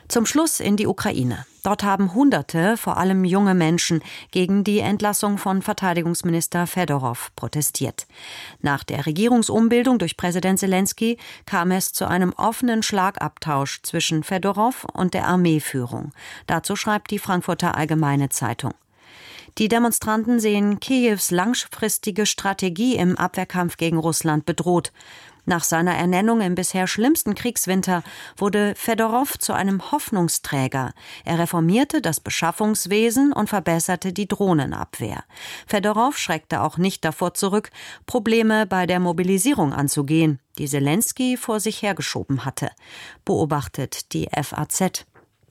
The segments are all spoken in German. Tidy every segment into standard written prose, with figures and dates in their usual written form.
Zum Schluss in die Ukraine. Dort haben Hunderte, vor allem junge Menschen, gegen die Entlassung von Verteidigungsminister Fedorow protestiert. Nach der Regierungsumbildung durch Präsident Selenskyj kam es zu einem offenen Schlagabtausch zwischen Fedorow und der Armeeführung. Dazu schreibt die Frankfurter Allgemeine Zeitung. Die Demonstranten sehen Kiews langfristige Strategie im Abwehrkampf gegen Russland bedroht. Nach seiner Ernennung im bisher schlimmsten Kriegswinter wurde Fedorow zu einem Hoffnungsträger. Er reformierte das Beschaffungswesen und verbesserte die Drohnenabwehr. Fedorow schreckte auch nicht davor zurück, Probleme bei der Mobilisierung anzugehen, die Selenskyj vor sich hergeschoben hatte, beobachtet die FAZ.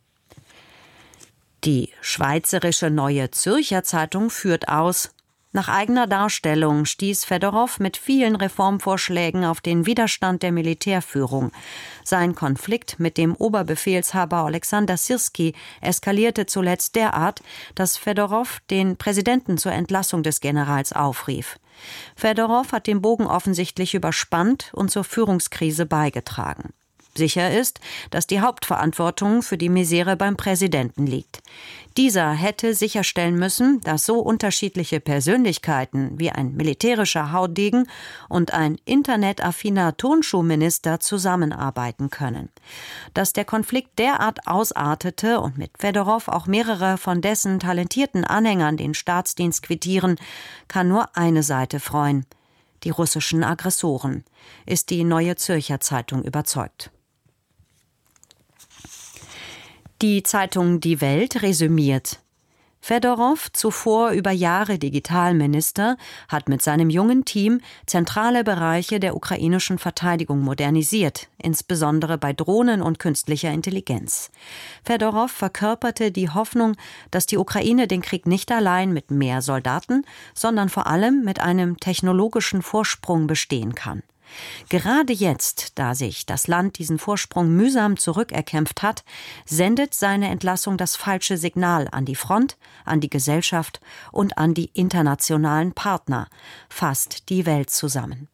Die schweizerische Neue Zürcher Zeitung führt aus: Nach eigener Darstellung stieß Fedorow mit vielen Reformvorschlägen auf den Widerstand der Militärführung. Sein Konflikt mit dem Oberbefehlshaber Alexander Syrskij eskalierte zuletzt derart, dass Fedorow den Präsidenten zur Entlassung des Generals aufrief. Fedorow hat den Bogen offensichtlich überspannt und zur Führungskrise beigetragen. Sicher ist, dass die Hauptverantwortung für die Misere beim Präsidenten liegt. Dieser hätte sicherstellen müssen, dass so unterschiedliche Persönlichkeiten wie ein militärischer Haudegen und ein internetaffiner Turnschuhminister zusammenarbeiten können. Dass der Konflikt derart ausartete und mit Fedorow auch mehrere von dessen talentierten Anhängern den Staatsdienst quittieren, kann nur eine Seite freuen: die russischen Aggressoren, ist die Neue Zürcher Zeitung überzeugt. Die Zeitung Die Welt resümiert: Fedorow, zuvor über Jahre Digitalminister, hat mit seinem jungen Team zentrale Bereiche der ukrainischen Verteidigung modernisiert, insbesondere bei Drohnen und künstlicher Intelligenz. Fedorow verkörperte die Hoffnung, dass die Ukraine den Krieg nicht allein mit mehr Soldaten, sondern vor allem mit einem technologischen Vorsprung bestehen kann. Gerade jetzt, da sich das Land diesen Vorsprung mühsam zurückerkämpft hat, sendet seine Entlassung das falsche Signal an die Front, an die Gesellschaft und an die internationalen Partner, fasst die Welt zusammen.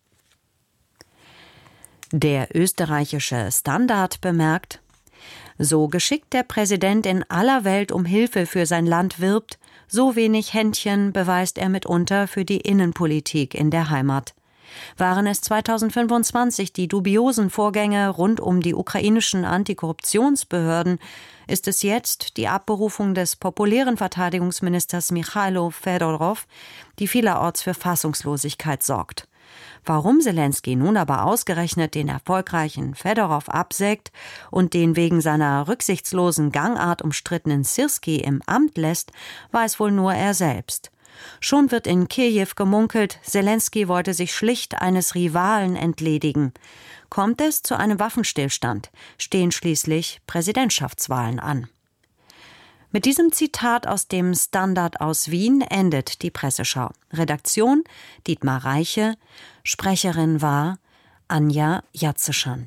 Der österreichische Standard bemerkt: So geschickt der Präsident in aller Welt um Hilfe für sein Land wirbt, so wenig Händchen beweist er mitunter für die Innenpolitik in der Heimat. Waren es 2025 die dubiosen Vorgänge rund um die ukrainischen Antikorruptionsbehörden, ist es jetzt die Abberufung des populären Verteidigungsministers Michailo Fedorow, die vielerorts für Fassungslosigkeit sorgt. Warum Selenskyj nun aber ausgerechnet den erfolgreichen Fedorow absägt und den wegen seiner rücksichtslosen Gangart umstrittenen Syrskij im Amt lässt, weiß wohl nur er selbst. Schon wird in Kiew gemunkelt, Selenskyj wollte sich schlicht eines Rivalen entledigen. Kommt es zu einem Waffenstillstand, stehen schließlich Präsidentschaftswahlen an. Mit diesem Zitat aus dem Standard aus Wien endet die Presseschau. Redaktion Dietmar Reiche, Sprecherin war Anja Jatzeschan.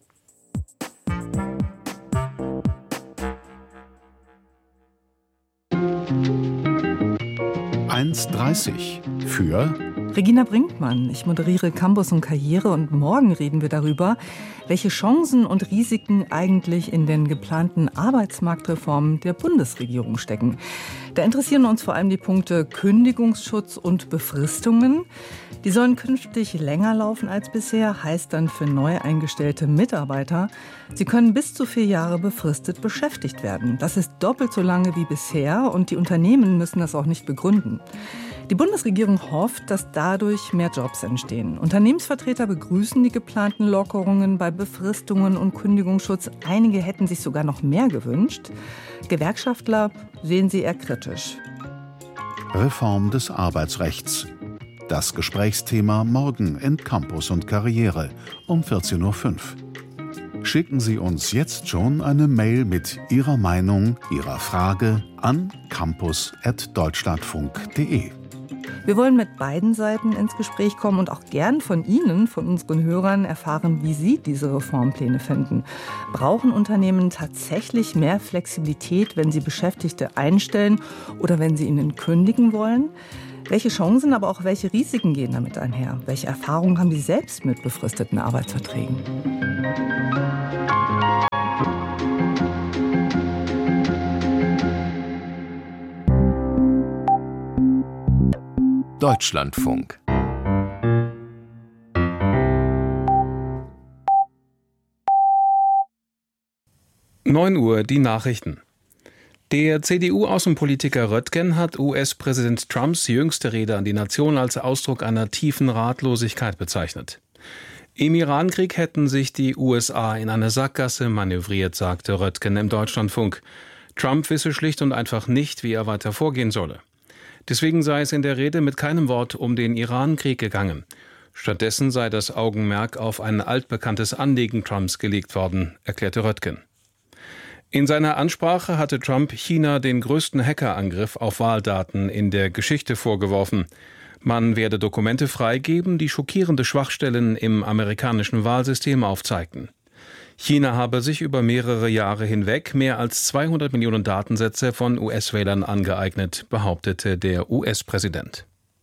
1:30 für Regina Brinkmann. Ich moderiere Campus und Karriere und morgen reden wir darüber, welche Chancen und Risiken eigentlich in den geplanten Arbeitsmarktreformen der Bundesregierung stecken. Da interessieren uns vor allem die Punkte Kündigungsschutz und Befristungen. Die sollen künftig länger laufen als bisher, heißt dann für neu eingestellte Mitarbeiter, sie können bis zu 4 Jahre befristet beschäftigt werden. Das ist doppelt so lange wie bisher und die Unternehmen müssen das auch nicht begründen. Die Bundesregierung hofft, dass dadurch mehr Jobs entstehen. Unternehmensvertreter begrüßen die geplanten Lockerungen bei Befristungen und Kündigungsschutz. Einige hätten sich sogar noch mehr gewünscht. Gewerkschaftler sehen sie eher kritisch. Reform des Arbeitsrechts. Das Gesprächsthema morgen in Campus und Karriere um 14:05 Uhr. Schicken Sie uns jetzt schon eine Mail mit Ihrer Meinung, Ihrer Frage an campus@deutschlandfunk.de. Wir wollen mit beiden Seiten ins Gespräch kommen und auch gern von Ihnen, von unseren Hörern, erfahren, wie Sie diese Reformpläne finden. Brauchen Unternehmen tatsächlich mehr Flexibilität, wenn sie Beschäftigte einstellen oder wenn sie ihnen kündigen wollen? Welche Chancen, aber auch welche Risiken gehen damit einher? Welche Erfahrungen haben Sie selbst mit befristeten Arbeitsverträgen? Deutschlandfunk. Neun Uhr, die Nachrichten. Der CDU-Außenpolitiker Röttgen hat US-Präsident Trumps jüngste Rede an die Nation als Ausdruck einer tiefen Ratlosigkeit bezeichnet. Im Irankrieg hätten sich die USA in eine Sackgasse manövriert, sagte Röttgen im Deutschlandfunk. Trump wisse schlicht und einfach nicht, wie er weiter vorgehen solle. Deswegen sei es in der Rede mit keinem Wort um den Irankrieg gegangen. Stattdessen sei das Augenmerk auf ein altbekanntes Anliegen Trumps gelegt worden, erklärte Röttgen. In seiner Ansprache hatte Trump China den größten Hackerangriff auf Wahldaten in der Geschichte vorgeworfen. Man werde Dokumente freigeben, die schockierende Schwachstellen im amerikanischen Wahlsystem aufzeigten. China habe sich über mehrere Jahre hinweg mehr als 200 Millionen Datensätze von US-Wählern angeeignet, behauptete der US-Präsident.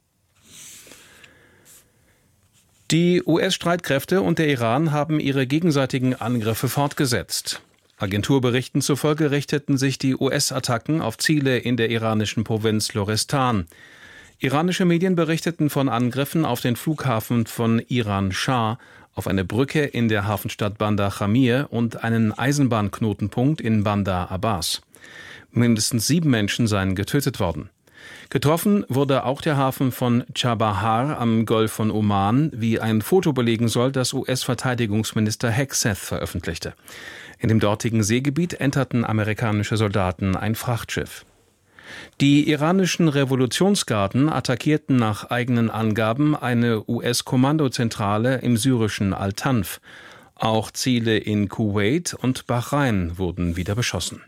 Die US-Streitkräfte und der Iran haben ihre gegenseitigen Angriffe fortgesetzt. Agenturberichten zufolge richteten sich die US-Attacken auf Ziele in der iranischen Provinz Lorestan. Iranische Medien berichteten von Angriffen auf den Flughafen von Iran-Schah, auf eine Brücke in der Hafenstadt Bandar Jamir und einen Eisenbahnknotenpunkt in Bandar Abbas. Mindestens 7 Menschen seien getötet worden. Getroffen wurde auch der Hafen von Chabahar am Golf von Oman, wie ein Foto belegen soll, das US-Verteidigungsminister Hegseth veröffentlichte. In dem dortigen Seegebiet enterten amerikanische Soldaten ein Frachtschiff. Die iranischen Revolutionsgarden attackierten nach eigenen Angaben eine US-Kommandozentrale im syrischen Al-Tanf. Auch Ziele in Kuwait und Bahrain wurden wieder beschossen.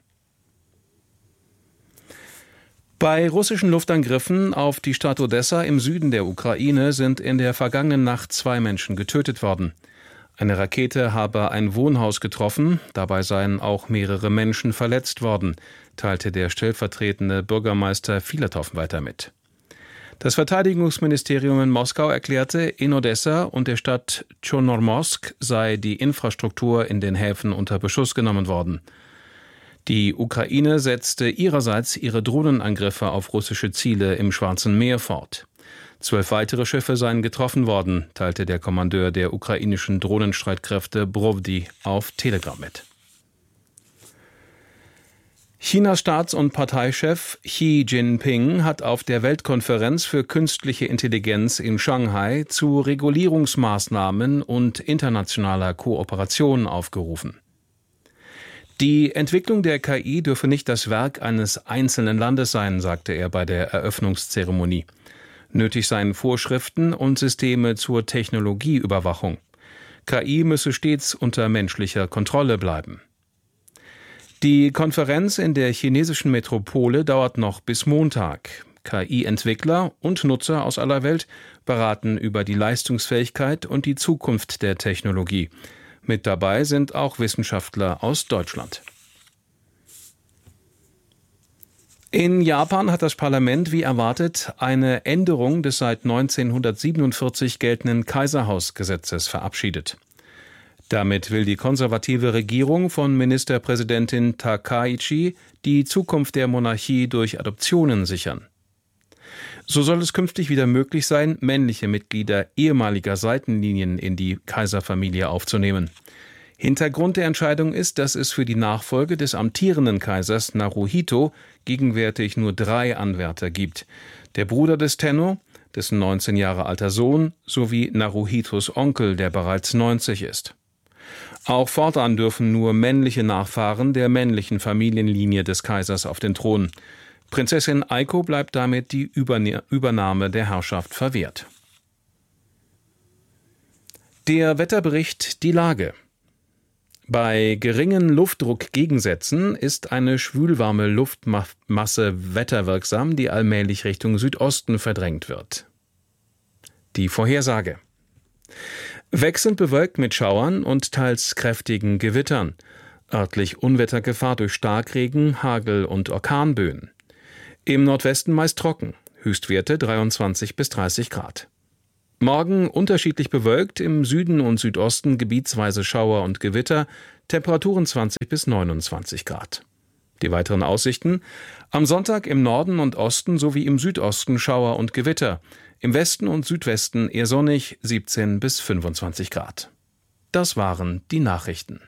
Bei russischen Luftangriffen auf die Stadt Odessa im Süden der Ukraine sind in der vergangenen Nacht 2 Menschen getötet worden. Eine Rakete habe ein Wohnhaus getroffen, dabei seien auch mehrere Menschen verletzt worden, teilte der stellvertretende Bürgermeister Filatow weiter mit. Das Verteidigungsministerium in Moskau erklärte, in Odessa und der Stadt Tschornomorsk sei die Infrastruktur in den Häfen unter Beschuss genommen worden. Die Ukraine setzte ihrerseits ihre Drohnenangriffe auf russische Ziele im Schwarzen Meer fort. 12 weitere Schiffe seien getroffen worden, teilte der Kommandeur der ukrainischen Drohnenstreitkräfte Brovdi auf Telegram mit. Chinas Staats- und Parteichef Xi Jinping hat auf der Weltkonferenz für künstliche Intelligenz in Shanghai zu Regulierungsmaßnahmen und internationaler Kooperation aufgerufen. Die Entwicklung der KI dürfe nicht das Werk eines einzelnen Landes sein, sagte er bei der Eröffnungszeremonie. Nötig seien Vorschriften und Systeme zur Technologieüberwachung. KI müsse stets unter menschlicher Kontrolle bleiben. Die Konferenz in der chinesischen Metropole dauert noch bis Montag. KI-Entwickler und Nutzer aus aller Welt beraten über die Leistungsfähigkeit und die Zukunft der Technologie. Mit dabei sind auch Wissenschaftler aus Deutschland. In Japan hat das Parlament wie erwartet eine Änderung des seit 1947 geltenden Kaiserhausgesetzes verabschiedet. Damit will die konservative Regierung von Ministerpräsidentin Takaichi die Zukunft der Monarchie durch Adoptionen sichern. So soll es künftig wieder möglich sein, männliche Mitglieder ehemaliger Seitenlinien in die Kaiserfamilie aufzunehmen. Hintergrund der Entscheidung ist, dass es für die Nachfolge des amtierenden Kaisers Naruhito gegenwärtig nur 3 Anwärter gibt. Der Bruder des Tenno, dessen 19 Jahre alter Sohn, sowie Naruhitos Onkel, der bereits 90 ist. Auch fortan dürfen nur männliche Nachfahren der männlichen Familienlinie des Kaisers auf den Thron. Prinzessin Aiko bleibt damit die Übernahme der Herrschaft verwehrt. Der Wetterbericht, die Lage. Bei geringen Luftdruckgegensätzen ist eine schwülwarme Luftmasse wetterwirksam, die allmählich Richtung Südosten verdrängt wird. Die Vorhersage. Wechselnd bewölkt mit Schauern und teils kräftigen Gewittern. Örtlich Unwettergefahr durch Starkregen, Hagel und Orkanböen. Im Nordwesten meist trocken, Höchstwerte 23 bis 30 Grad. Morgen unterschiedlich bewölkt, im Süden und Südosten gebietsweise Schauer und Gewitter, Temperaturen 20 bis 29 Grad. Die weiteren Aussichten: Am Sonntag im Norden und Osten sowie im Südosten Schauer und Gewitter. Im Westen und Südwesten eher sonnig, 17 bis 25 Grad. Das waren die Nachrichten.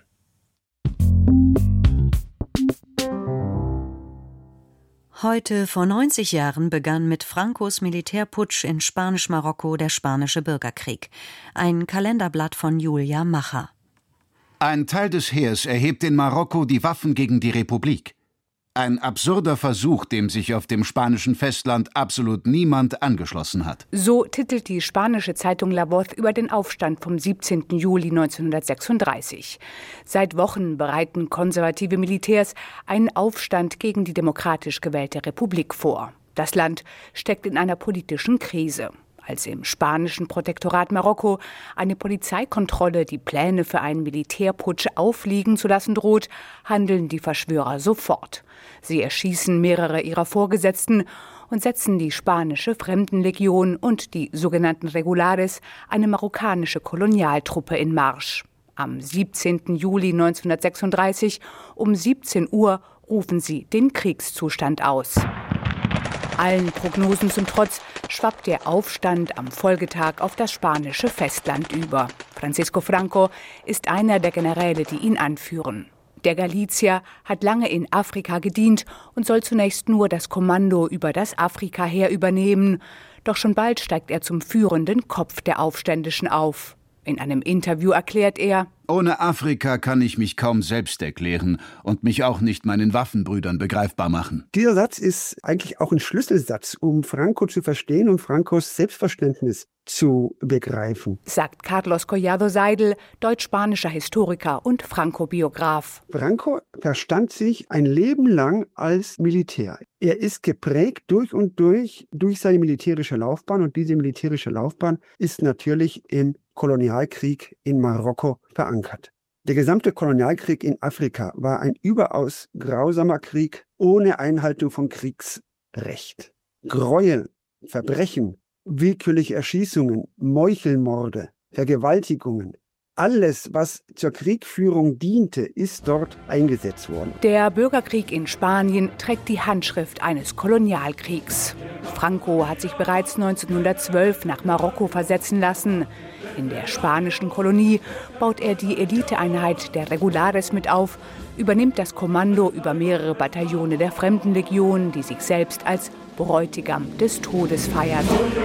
Heute vor 90 Jahren begann mit Francos Militärputsch in Spanisch-Marokko der Spanische Bürgerkrieg. Ein Kalenderblatt von Julia Macher. Ein Teil des Heers erhebt in Marokko die Waffen gegen die Republik. Ein absurder Versuch, dem sich auf dem spanischen Festland absolut niemand angeschlossen hat. So titelt die spanische Zeitung La Voz über den Aufstand vom 17. Juli 1936. Seit Wochen bereiten konservative Militärs einen Aufstand gegen die demokratisch gewählte Republik vor. Das Land steckt in einer politischen Krise. Als im spanischen Protektorat Marokko eine Polizeikontrolle die Pläne für einen Militärputsch aufliegen zu lassen droht, handeln die Verschwörer sofort. Sie erschießen mehrere ihrer Vorgesetzten und setzen die spanische Fremdenlegion und die sogenannten Regulares, eine marokkanische Kolonialtruppe, in Marsch. Am 17. Juli 1936 um 17 Uhr rufen sie den Kriegszustand aus. Allen Prognosen zum Trotz schwappt der Aufstand am Folgetag auf das spanische Festland über. Francisco Franco ist einer der Generäle, die ihn anführen. Der Galizier hat lange in Afrika gedient und soll zunächst nur das Kommando über das Afrikaheer übernehmen. Doch schon bald steigt er zum führenden Kopf der Aufständischen auf. In einem Interview erklärt er: Ohne Afrika kann ich mich kaum selbst erklären und mich auch nicht meinen Waffenbrüdern begreifbar machen. Dieser Satz ist eigentlich auch ein Schlüsselsatz, um Franco zu verstehen und Francos Selbstverständnis zu begreifen, sagt Carlos Collado Seidel, deutsch-spanischer Historiker und Franco-Biograf. Franco verstand sich ein Leben lang als Militär. Er ist geprägt durch und durch seine militärische Laufbahn, und diese militärische Laufbahn ist natürlich im Kolonialkrieg in Marokko verankert. Der gesamte Kolonialkrieg in Afrika war ein überaus grausamer Krieg ohne Einhaltung von Kriegsrecht. Gräuel, Verbrechen, willkürliche Erschießungen, Meuchelmorde, Vergewaltigungen. Alles, was zur Kriegführung diente, ist dort eingesetzt worden. Der Bürgerkrieg in Spanien trägt die Handschrift eines Kolonialkriegs. Franco hat sich bereits 1912 nach Marokko versetzen lassen. In der spanischen Kolonie baut er die Eliteeinheit der Regulares mit auf, übernimmt das Kommando über mehrere Bataillone der Fremdenlegion, die sich selbst als Bräutigam des Todes feiert.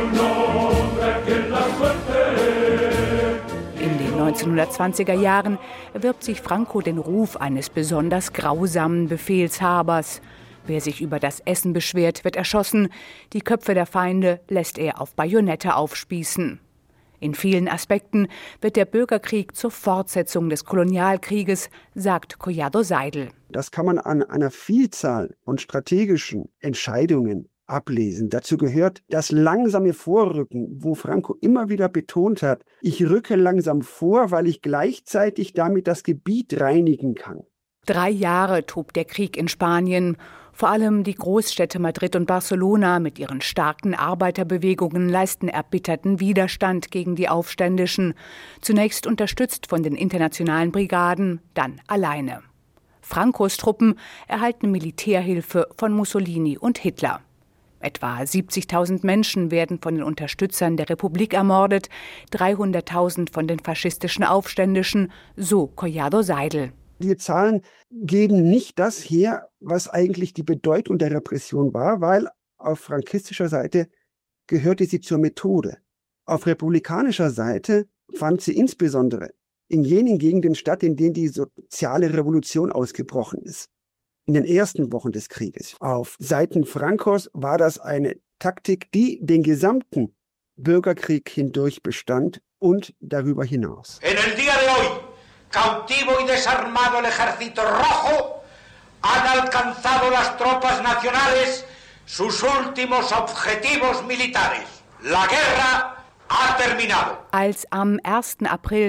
In den 1920er Jahren erwirbt sich Franco den Ruf eines besonders grausamen Befehlshabers. Wer sich über das Essen beschwert, wird erschossen. Die Köpfe der Feinde lässt er auf Bajonette aufspießen. In vielen Aspekten wird der Bürgerkrieg zur Fortsetzung des Kolonialkrieges, sagt Collado Seidel. Das kann man an einer Vielzahl von strategischen Entscheidungen ablesen. Dazu gehört das langsame Vorrücken, wo Franco immer wieder betont hat, ich rücke langsam vor, weil ich gleichzeitig damit das Gebiet reinigen kann. 3 Jahre tobt der Krieg in Spanien. Vor allem die Großstädte Madrid und Barcelona mit ihren starken Arbeiterbewegungen leisten erbitterten Widerstand gegen die Aufständischen. Zunächst unterstützt von den internationalen Brigaden, dann alleine. Francos Truppen erhalten Militärhilfe von Mussolini und Hitler. Etwa 70.000 Menschen werden von den Unterstützern der Republik ermordet, 300.000 von den faschistischen Aufständischen, so Collado Seidel. Die Zahlen geben nicht das her, was eigentlich die Bedeutung der Repression war, weil auf frankistischer Seite gehörte sie zur Methode. Auf republikanischer Seite fand sie insbesondere in jenen Gegenden statt, in denen die soziale Revolution ausgebrochen ist. In den ersten Wochen des Krieges. Auf Seiten Francos war das eine Taktik, die den gesamten Bürgerkrieg hindurch bestand und darüber hinaus. En el día de hoy, cautivo y desarmado el Ejército Rojo, han alcanzado las tropas nacionales sus últimos objetivos militares. La guerra ha terminado. Als am 1. April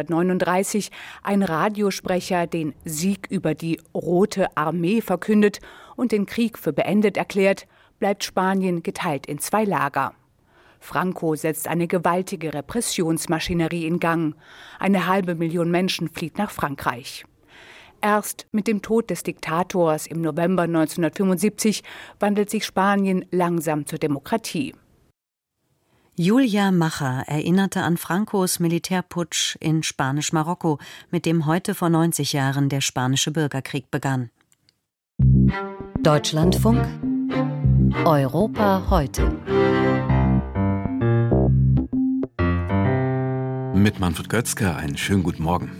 1939 ein Radiosprecher den Sieg über die Rote Armee verkündet und den Krieg für beendet erklärt, bleibt Spanien geteilt in 2 Lager. Franco setzt eine gewaltige Repressionsmaschinerie in Gang. 500.000 Menschen flieht nach Frankreich. Erst mit dem Tod des Diktators im November 1975 wandelt sich Spanien langsam zur Demokratie. Julia Macher erinnerte an Francos Militärputsch in Spanisch-Marokko, mit dem heute vor 90 Jahren der Spanische Bürgerkrieg begann. Deutschlandfunk Europa heute. Mit Manfred Götzke einen schönen guten Morgen.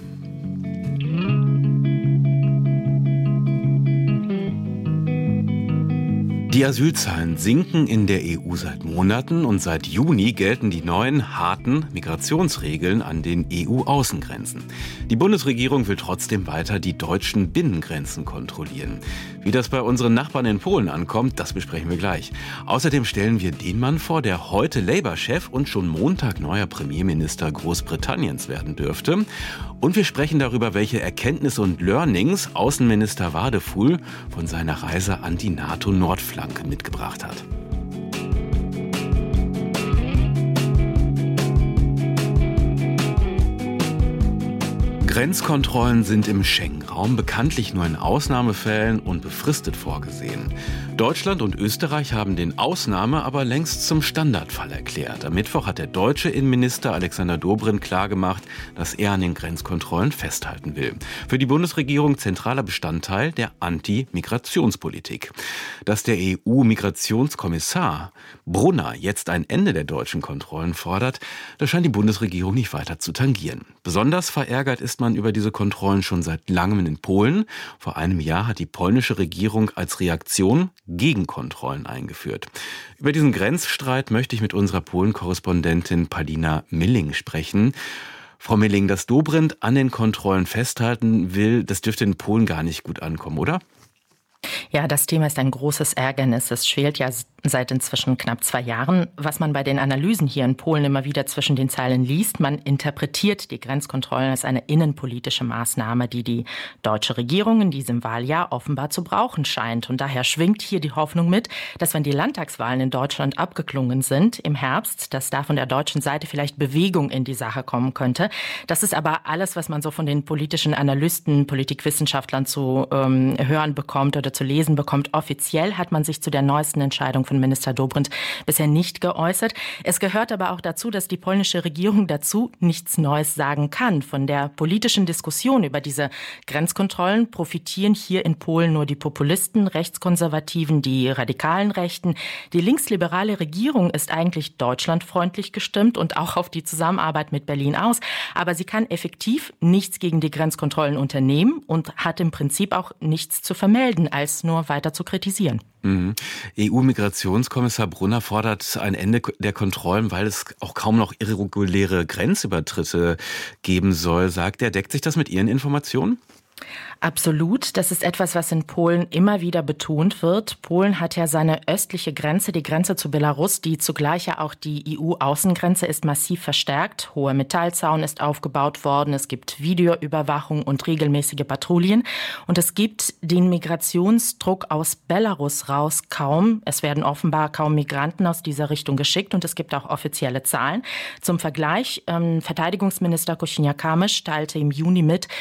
Die Asylzahlen sinken in der EU seit Monaten und seit Juni gelten die neuen, harten Migrationsregeln an den EU-Außengrenzen. Die Bundesregierung will trotzdem weiter die deutschen Binnengrenzen kontrollieren. Wie das bei unseren Nachbarn in Polen ankommt, das besprechen wir gleich. Außerdem stellen wir den Mann vor, der heute Labour-Chef und schon Montag neuer Premierminister Großbritanniens werden dürfte. Und wir sprechen darüber, welche Erkenntnisse und Learnings Außenminister Wadefuhl von seiner Reise an die NATO-Nordflanke mitgebracht hat. Grenzkontrollen sind im Schengen-Raum bekanntlich nur in Ausnahmefällen und befristet vorgesehen. Deutschland und Österreich haben den Ausnahme- aber längst zum Standardfall erklärt. Am Mittwoch hat der deutsche Innenminister Alexander Dobrindt klargemacht, dass er an den Grenzkontrollen festhalten will. Für die Bundesregierung zentraler Bestandteil der Anti-Migrationspolitik. Dass der EU-Migrationskommissar Brunner jetzt ein Ende der deutschen Kontrollen fordert, das scheint die Bundesregierung nicht weiter zu tangieren. Besonders verärgert ist man über diese Kontrollen schon seit langem in Polen. Vor einem Jahr hat die polnische Regierung als Reaktion Gegenkontrollen eingeführt. Über diesen Grenzstreit möchte ich mit unserer Polen-Korrespondentin Paulina Milling sprechen. Frau Milling, dass Dobrindt an den Kontrollen festhalten will, das dürfte in Polen gar nicht gut ankommen, oder? Ja, das Thema ist ein großes Ärgernis. Es schwelt ja seit inzwischen knapp 2 Jahren. Was man bei den Analysen hier in Polen immer wieder zwischen den Zeilen liest, man interpretiert die Grenzkontrollen als eine innenpolitische Maßnahme, die die deutsche Regierung in diesem Wahljahr offenbar zu brauchen scheint. Und daher schwingt hier die Hoffnung mit, dass wenn die Landtagswahlen in Deutschland abgeklungen sind im Herbst, dass da von der deutschen Seite vielleicht Bewegung in die Sache kommen könnte. Das ist aber alles, was man so von den politischen Analysten, Politikwissenschaftlern zu hören bekommt oder zu lesen bekommt. Offiziell hat man sich zu der neuesten Entscheidung von Minister Dobrindt bisher nicht geäußert. Es gehört aber auch dazu, dass die polnische Regierung dazu nichts Neues sagen kann. Von der politischen Diskussion über diese Grenzkontrollen profitieren hier in Polen nur die Populisten, Rechtskonservativen, die radikalen Rechten. Die linksliberale Regierung ist eigentlich deutschlandfreundlich gestimmt und auch auf die Zusammenarbeit mit Berlin aus. Aber sie kann effektiv nichts gegen die Grenzkontrollen unternehmen und hat im Prinzip auch nichts zu vermelden, als nur weiter zu kritisieren. EU-Migrationskommissar Brunner fordert ein Ende der Kontrollen, weil es auch kaum noch irreguläre Grenzübertritte geben soll, sagt er. Deckt sich das mit Ihren Informationen? Absolut. Das ist etwas, was in Polen immer wieder betont wird. Polen hat ja seine östliche Grenze, die Grenze zu Belarus, die zugleich ja auch die EU-Außengrenze ist, massiv verstärkt. Hoher Metallzaun ist aufgebaut worden. Es gibt Videoüberwachung und regelmäßige Patrouillen. Und es gibt den Migrationsdruck aus Belarus raus kaum. Es werden offenbar kaum Migranten aus dieser Richtung geschickt und es gibt auch offizielle Zahlen. Zum Vergleich, Verteidigungsminister Kosiniak-Kamysz teilte im Juni mit,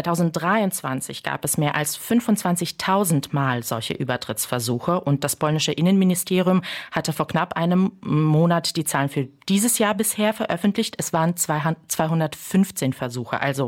2023 gab es mehr als 25.000 Mal solche Übertrittsversuche und das polnische Innenministerium hatte vor knapp einem Monat die Zahlen für dieses Jahr bisher veröffentlicht. Es waren 215 Versuche, also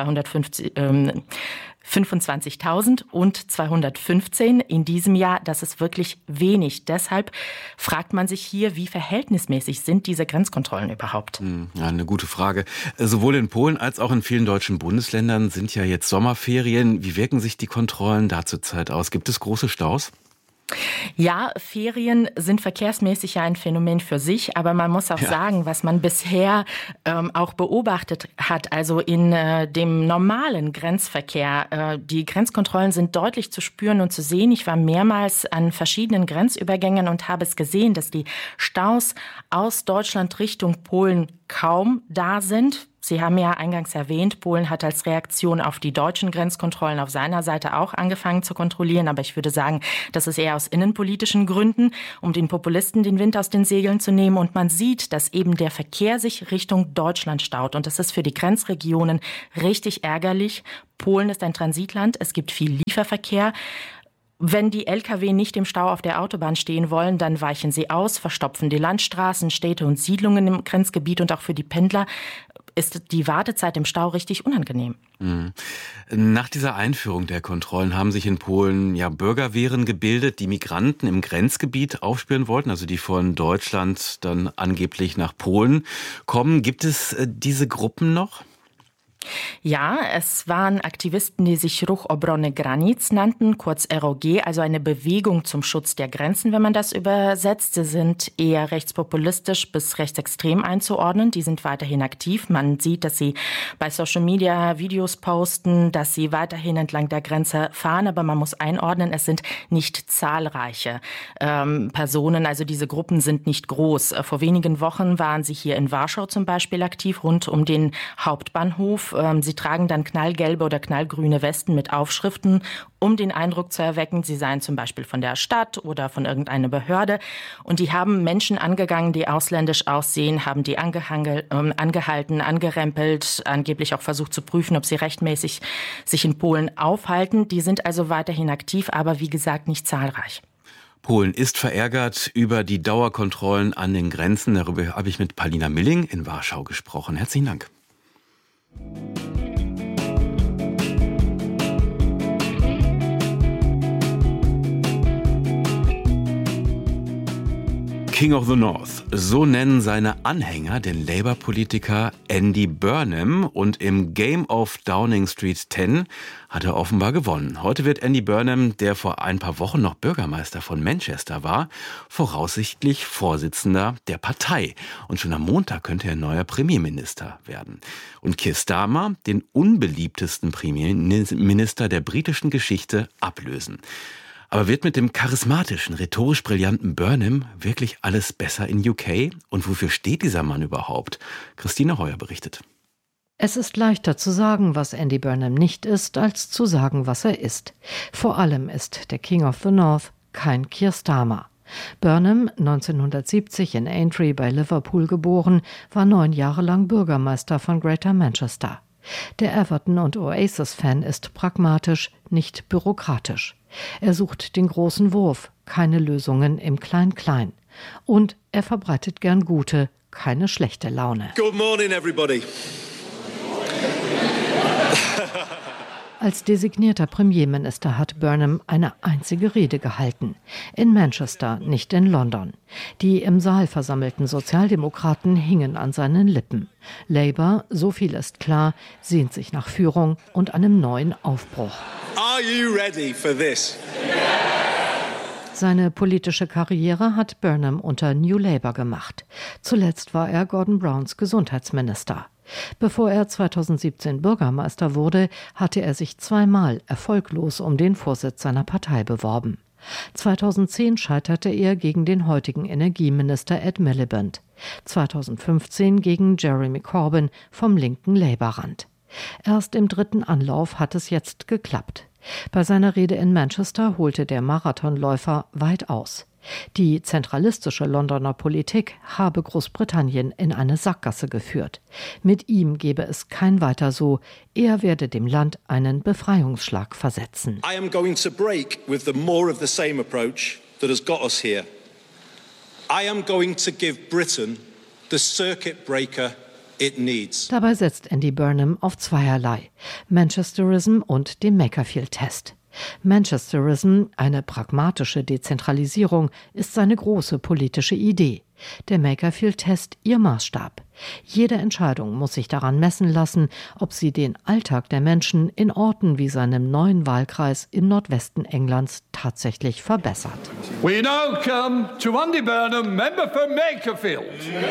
25.000 und 215 in diesem Jahr. Das ist wirklich wenig. Deshalb fragt man sich hier, wie verhältnismäßig sind diese Grenzkontrollen überhaupt? Ja, eine gute Frage. Sowohl in Polen als auch in vielen deutschen Bundesländern sind ja jetzt Sommerferien. Wie wirken sich die Kontrollen da zurzeit aus? Gibt es große Staus? Ja, Ferien sind verkehrsmäßig ja ein Phänomen für sich, aber man muss auch sagen, was man bisher auch beobachtet hat, also in dem normalen Grenzverkehr, die Grenzkontrollen sind deutlich zu spüren und zu sehen. Ich war mehrmals an verschiedenen Grenzübergängen und habe es gesehen, dass die Staus aus Deutschland Richtung Polen kaum da sind. Sie haben ja eingangs erwähnt, Polen hat als Reaktion auf die deutschen Grenzkontrollen auf seiner Seite auch angefangen zu kontrollieren. Aber ich würde sagen, das ist eher aus innenpolitischen Gründen, um den Populisten den Wind aus den Segeln zu nehmen. Und man sieht, dass eben der Verkehr sich Richtung Deutschland staut. Und das ist für die Grenzregionen richtig ärgerlich. Polen ist ein Transitland, es gibt viel Lieferverkehr. Wenn die Lkw nicht im Stau auf der Autobahn stehen wollen, dann weichen sie aus, verstopfen die Landstraßen, Städte und Siedlungen im Grenzgebiet. Und auch für die Pendler ist die Wartezeit im Stau richtig unangenehm. Nach dieser Einführung der Kontrollen haben sich in Polen Bürgerwehren gebildet, die Migranten im Grenzgebiet aufspüren wollten, also die von Deutschland dann angeblich nach Polen kommen. Gibt es diese Gruppen noch? Ja, es waren Aktivisten, die sich Ruch Obrony Granic nannten, kurz ROG, also eine Bewegung zum Schutz der Grenzen, wenn man das übersetzt. Sie sind eher rechtspopulistisch bis rechtsextrem einzuordnen. Die sind weiterhin aktiv. Man sieht, dass sie bei Social Media Videos posten, dass sie weiterhin entlang der Grenze fahren. Aber man muss einordnen, es sind nicht zahlreiche Personen. Also diese Gruppen sind nicht groß. Vor wenigen Wochen waren sie hier in Warschau zum Beispiel aktiv, rund um den Hauptbahnhof. Sie tragen dann knallgelbe oder knallgrüne Westen mit Aufschriften, um den Eindruck zu erwecken, sie seien zum Beispiel von der Stadt oder von irgendeiner Behörde. Und die haben Menschen angegangen, die ausländisch aussehen, haben die angehalten, angerempelt, angeblich auch versucht zu prüfen, ob sie rechtmäßig sich in Polen aufhalten. Die sind also weiterhin aktiv, aber wie gesagt nicht zahlreich. Polen ist verärgert über die Dauerkontrollen an den Grenzen. Darüber habe ich mit Paulina Milling in Warschau gesprochen. Herzlichen Dank. King of the North, so nennen seine Anhänger den Labour-Politiker Andy Burnham, und im Game of Downing Street 10 hat er offenbar gewonnen. Heute wird Andy Burnham, der vor ein paar Wochen noch Bürgermeister von Manchester war, voraussichtlich Vorsitzender der Partei. Und schon am Montag könnte er neuer Premierminister werden. Und Keir Starmer, den unbeliebtesten Premierminister der britischen Geschichte, ablösen. Aber wird mit dem charismatischen, rhetorisch brillanten Burnham wirklich alles besser in UK? Und wofür steht dieser Mann überhaupt? Christine Heuer berichtet. Es ist leichter zu sagen, was Andy Burnham nicht ist, als zu sagen, was er ist. Vor allem ist der King of the North kein Keir Starmer. Burnham, 1970 in Aintree bei Liverpool geboren, war 9 Jahre lang Bürgermeister von Greater Manchester. Der Everton- und Oasis-Fan ist pragmatisch, nicht bürokratisch. Er sucht den großen Wurf, keine Lösungen im Klein-Klein. Und er verbreitet gern gute, keine schlechte Laune. Good morning, everybody. Als designierter Premierminister hat Burnham eine einzige Rede gehalten. In Manchester, nicht in London. Die im Saal versammelten Sozialdemokraten hingen an seinen Lippen. Labour, so viel ist klar, sehnt sich nach Führung und einem neuen Aufbruch. Are you ready for this? Seine politische Karriere hat Burnham unter New Labour gemacht. Zuletzt war er Gordon Browns Gesundheitsminister. Bevor er 2017 Bürgermeister wurde, hatte er sich 2-mal erfolglos um den Vorsitz seiner Partei beworben. 2010 scheiterte er gegen den heutigen Energieminister Ed Miliband. 2015 gegen Jeremy Corbyn vom linken Labour-Rand. Erst im 3. Anlauf hat es jetzt geklappt. Bei seiner Rede in Manchester holte der Marathonläufer weit aus. Die zentralistische Londoner Politik habe Großbritannien in eine Sackgasse geführt. Mit ihm gebe es kein Weiter so. Er werde dem Land einen Befreiungsschlag versetzen. I am going to break with the more of the same approach that has got us here. I am going to give Britain the circuit breaker it needs. Dabei setzt Andy Burnham auf zweierlei: Manchesterism und den Makerfield-Test. Manchesterism, eine pragmatische Dezentralisierung, ist seine große politische Idee. Der Makerfield-Test ihr Maßstab. Jede Entscheidung muss sich daran messen lassen, ob sie den Alltag der Menschen in Orten wie seinem neuen Wahlkreis im Nordwesten Englands tatsächlich verbessert. We now come to Andy Burnham, member for Makerfield.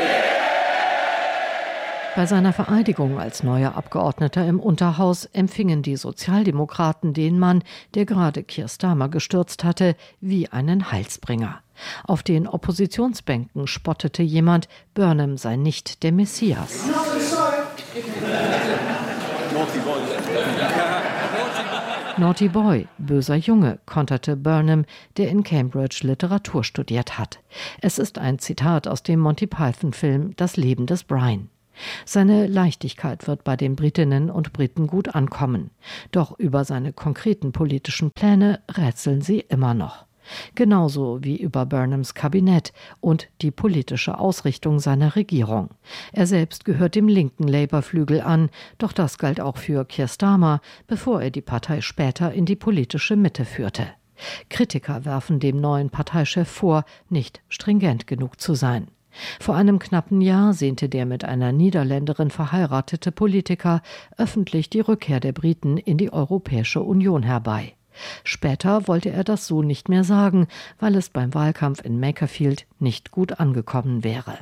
Bei seiner Vereidigung als neuer Abgeordneter im Unterhaus empfingen die Sozialdemokraten den Mann, der gerade Keir Starmer gestürzt hatte, wie einen Heilsbringer. Auf den Oppositionsbänken spottete jemand, Burnham sei nicht der Messias. Naughty Boy, böser Junge, konterte Burnham, der in Cambridge Literatur studiert hat. Es ist ein Zitat aus dem Monty-Python-Film Das Leben des Brian. Seine Leichtigkeit wird bei den Britinnen und Briten gut ankommen. Doch über seine konkreten politischen Pläne rätseln sie immer noch. Genauso wie über Burnhams Kabinett und die politische Ausrichtung seiner Regierung. Er selbst gehört dem linken Labour-Flügel an, doch das galt auch für Keir Starmer, bevor er die Partei später in die politische Mitte führte. Kritiker werfen dem neuen Parteichef vor, nicht stringent genug zu sein. Vor einem knappen Jahr sehnte der mit einer Niederländerin verheiratete Politiker öffentlich die Rückkehr der Briten in die Europäische Union herbei. Später wollte er das so nicht mehr sagen, weil es beim Wahlkampf in Makerfield nicht gut angekommen wäre.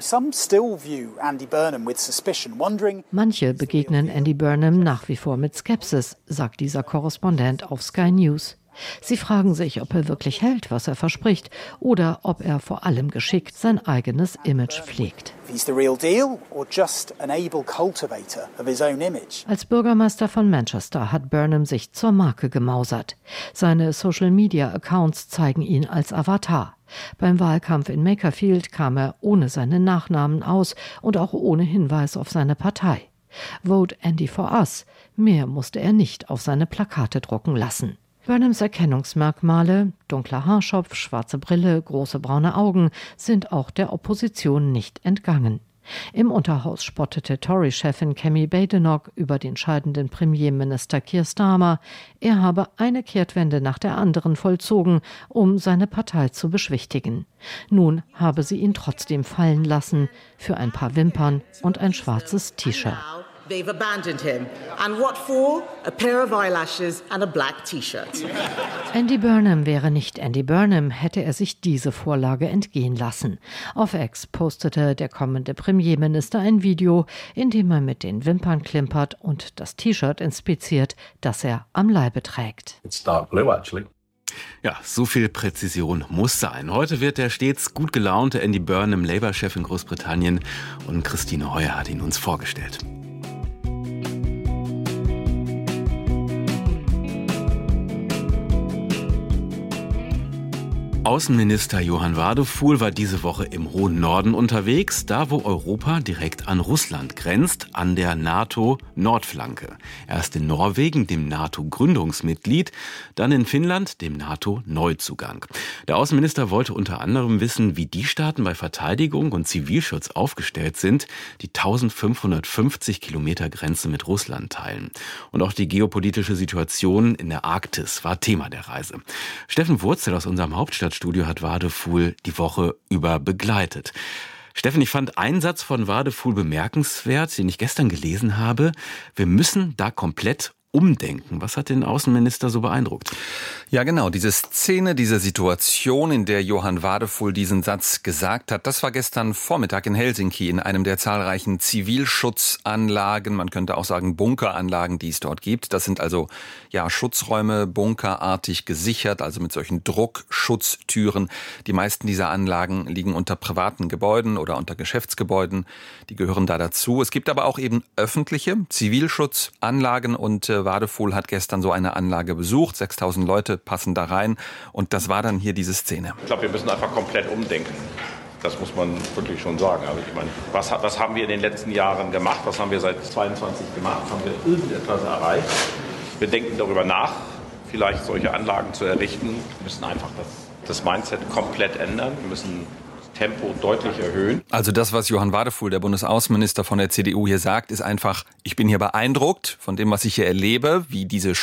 Manche begegnen Andy Burnham nach wie vor mit Skepsis, sagt dieser Korrespondent auf Sky News. Sie fragen sich, ob er wirklich hält, was er verspricht, oder ob er vor allem geschickt sein eigenes Image pflegt. Als Bürgermeister von Manchester hat Burnham sich zur Marke gemausert. Seine Social-Media-Accounts zeigen ihn als Avatar. Beim Wahlkampf in Makerfield kam er ohne seinen Nachnamen aus und auch ohne Hinweis auf seine Partei. Vote Andy for Us. Mehr musste er nicht auf seine Plakate drucken lassen. Burnhams Erkennungsmerkmale, dunkler Haarschopf, schwarze Brille, große braune Augen, sind auch der Opposition nicht entgangen. Im Unterhaus spottete Tory-Chefin Kemi Badenoch über den scheidenden Premierminister Keir Starmer. Er habe eine Kehrtwende nach der anderen vollzogen, um seine Partei zu beschwichtigen. Nun habe sie ihn trotzdem fallen lassen für ein paar Wimpern und ein schwarzes T-Shirt. They've abandoned him. And what for? A pair of eyelashes and a black T-shirt. Andy Burnham wäre nicht Andy Burnham, hätte er sich diese Vorlage entgehen lassen. Auf X postete der kommende Premierminister ein Video, in dem er mit den Wimpern klimpert und das T-Shirt inspiziert, das er am Leibe trägt. It's dark blue, actually. Ja, so viel Präzision muss sein. Heute wird der stets gut gelaunte Andy Burnham Labour-Chef in Großbritannien und Christine Heuer hat ihn uns vorgestellt. Außenminister Johann Wadefuhl war diese Woche im hohen Norden unterwegs, da wo Europa direkt an Russland grenzt, an der NATO-Nordflanke. Erst in Norwegen, dem NATO-Gründungsmitglied, dann in Finnland, dem NATO-Neuzugang. Der Außenminister wollte unter anderem wissen, wie die Staaten bei Verteidigung und Zivilschutz aufgestellt sind, die 1550 Kilometer Grenze mit Russland teilen. Und auch die geopolitische Situation in der Arktis war Thema der Reise. Steffen Wurzel aus unserem Hauptstadtstudio hat Wadefuhl die Woche über begleitet. Steffen, ich fand einen Satz von Wadefuhl bemerkenswert, den ich gestern gelesen habe. Wir müssen da komplett umdenken. Was hat den Außenminister so beeindruckt? Ja, genau. Diese Szene, diese Situation, in der Johann Wadefuhl diesen Satz gesagt hat, das war gestern Vormittag in Helsinki in einem der zahlreichen Zivilschutzanlagen, man könnte auch sagen Bunkeranlagen, die es dort gibt. Das sind also ja Schutzräume, bunkerartig gesichert, also mit solchen Druckschutztüren. Die meisten dieser Anlagen liegen unter privaten Gebäuden oder unter Geschäftsgebäuden. Die gehören da dazu. Es gibt aber auch eben öffentliche Zivilschutzanlagen und Wadefuhl hat gestern so eine Anlage besucht. 6000 Leute passen da rein. Und das war dann hier diese Szene. Ich glaube, wir müssen einfach komplett umdenken. Das muss man wirklich schon sagen. Also ich meine, was haben wir in den letzten Jahren gemacht? Was haben wir seit 22 gemacht? Haben wir irgendetwas erreicht? Wir denken darüber nach, vielleicht solche Anlagen zu errichten. Wir müssen einfach das Mindset komplett ändern. Wir müssen Tempo deutlich erhöhen. Also das, was Johann Wadefuhl, der Bundesaußenminister von der CDU hier sagt, ist einfach, ich bin hier beeindruckt von dem, was ich hier erlebe, wie diese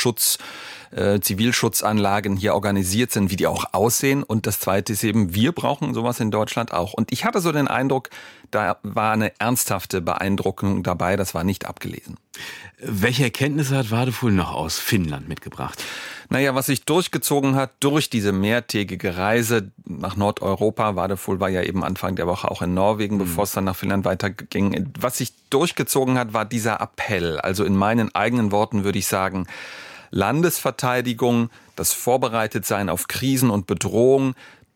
Zivilschutzanlagen hier organisiert sind, wie die auch aussehen. Und das Zweite ist eben, wir brauchen sowas in Deutschland auch. Und ich hatte so den Eindruck, da war eine ernsthafte Beeindruckung dabei, das war nicht abgelesen. Welche Erkenntnisse hat Wadefuhl noch aus Finnland mitgebracht? Naja, was sich durchgezogen hat durch diese mehrtägige Reise nach Nordeuropa, Wadefuhl war ja eben Anfang der Woche auch in Norwegen, bevor es dann nach Finnland weiterging. Was sich durchgezogen hat, war dieser Appell. Also in meinen eigenen Worten würde ich sagen, Landesverteidigung, das Vorbereitetsein auf Krisen und Bedrohung,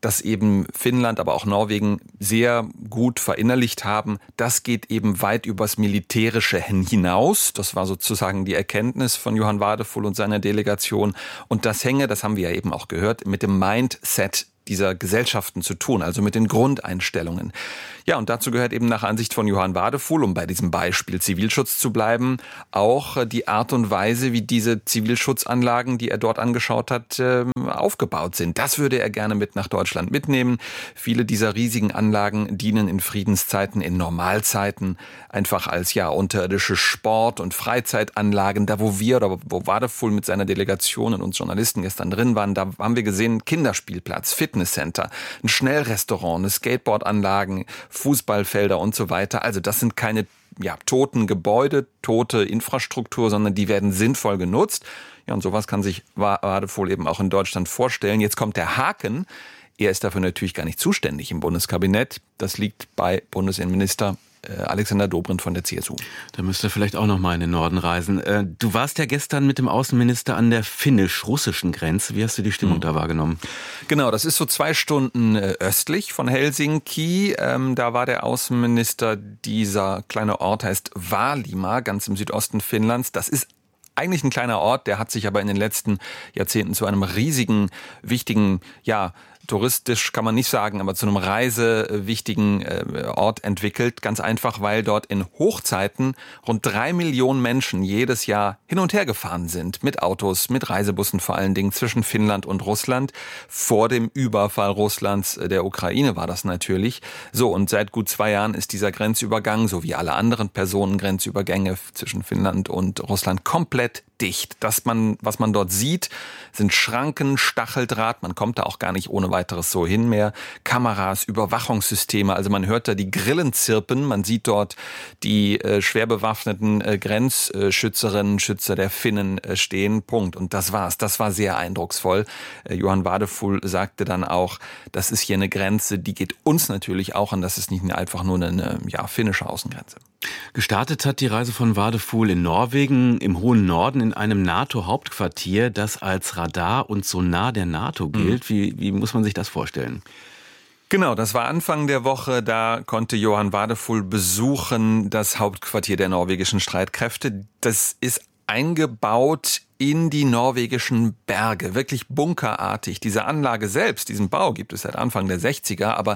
das eben Finnland, aber auch Norwegen sehr gut verinnerlicht haben. Das geht eben weit übers Militärische hinaus. Das war sozusagen die Erkenntnis von Johann Wadefull und seiner Delegation. Und das hänge, das haben wir ja eben auch gehört, mit dem Mindset dieser Gesellschaften zu tun, also mit den Grundeinstellungen. Ja, und dazu gehört eben nach Ansicht von Johann Wadefull, um bei diesem Beispiel Zivilschutz zu bleiben, auch die Art und Weise, wie diese Zivilschutzanlagen, die er dort angeschaut hat, aufgebaut sind. Das würde er gerne mit nach Deutschland mitnehmen. Viele dieser riesigen Anlagen dienen in Friedenszeiten, in Normalzeiten einfach als unterirdische Sport- und Freizeitanlagen. Da, wo wir oder wo Wadefull mit seiner Delegation und uns Journalisten gestern drin waren, da haben wir gesehen, Kinderspielplatz, Fitnesscenter, ein Schnellrestaurant, eine Skateboardanlagen, Fußballfelder und so weiter. Also das sind keine toten Gebäude, tote Infrastruktur, sondern die werden sinnvoll genutzt. Ja, und sowas kann sich Wadefull eben auch in Deutschland vorstellen. Jetzt kommt der Haken. Er ist dafür natürlich gar nicht zuständig im Bundeskabinett. Das liegt bei Bundesinnenminister Alexander Dobrindt von der CSU. Da müsst ihr vielleicht auch noch mal in den Norden reisen. Du warst ja gestern mit dem Außenminister an der finnisch-russischen Grenze. Wie hast du die Stimmung da wahrgenommen? Genau, das ist so 2 Stunden östlich von Helsinki. Da war der Außenminister, dieser kleine Ort heißt Vaalimaa, ganz im Südosten Finnlands. Das ist eigentlich ein kleiner Ort, der hat sich aber in den letzten Jahrzehnten zu einem riesigen, wichtigen, touristisch kann man nicht sagen, aber zu einem reisewichtigen Ort entwickelt. Ganz einfach, weil dort in Hochzeiten rund 3 Millionen Menschen jedes Jahr hin und her gefahren sind. Mit Autos, mit Reisebussen vor allen Dingen zwischen Finnland und Russland. Vor dem Überfall Russlands der Ukraine war das natürlich. So, und seit gut 2 Jahren ist dieser Grenzübergang, so wie alle anderen Personengrenzübergänge zwischen Finnland und Russland, komplett dicht. Was man dort sieht, sind Schranken, Stacheldraht. Man kommt da auch gar nicht ohne weiteres so hin mehr. Kameras, Überwachungssysteme. Also man hört da die Grillen zirpen. Man sieht dort die schwer bewaffneten Grenzschützerinnen, Schützer der Finnen stehen. Punkt. Und das war's. Das war sehr eindrucksvoll. Johann Wadefull sagte dann auch, das ist hier eine Grenze, die geht uns natürlich auch an. Das ist nicht einfach nur eine finnische Außengrenze. Gestartet hat die Reise von Wadefull in Norwegen, im hohen Norden, in einem NATO-Hauptquartier, das als Radar und Sonar der NATO gilt. Wie muss man sich das vorstellen? Genau, das war Anfang der Woche. Da konnte Johann Wadefull besuchen, das Hauptquartier der norwegischen Streitkräfte. Das ist eingebaut in die norwegischen Berge, wirklich bunkerartig. Diese Anlage selbst, diesen Bau gibt es seit Anfang der 60er, aber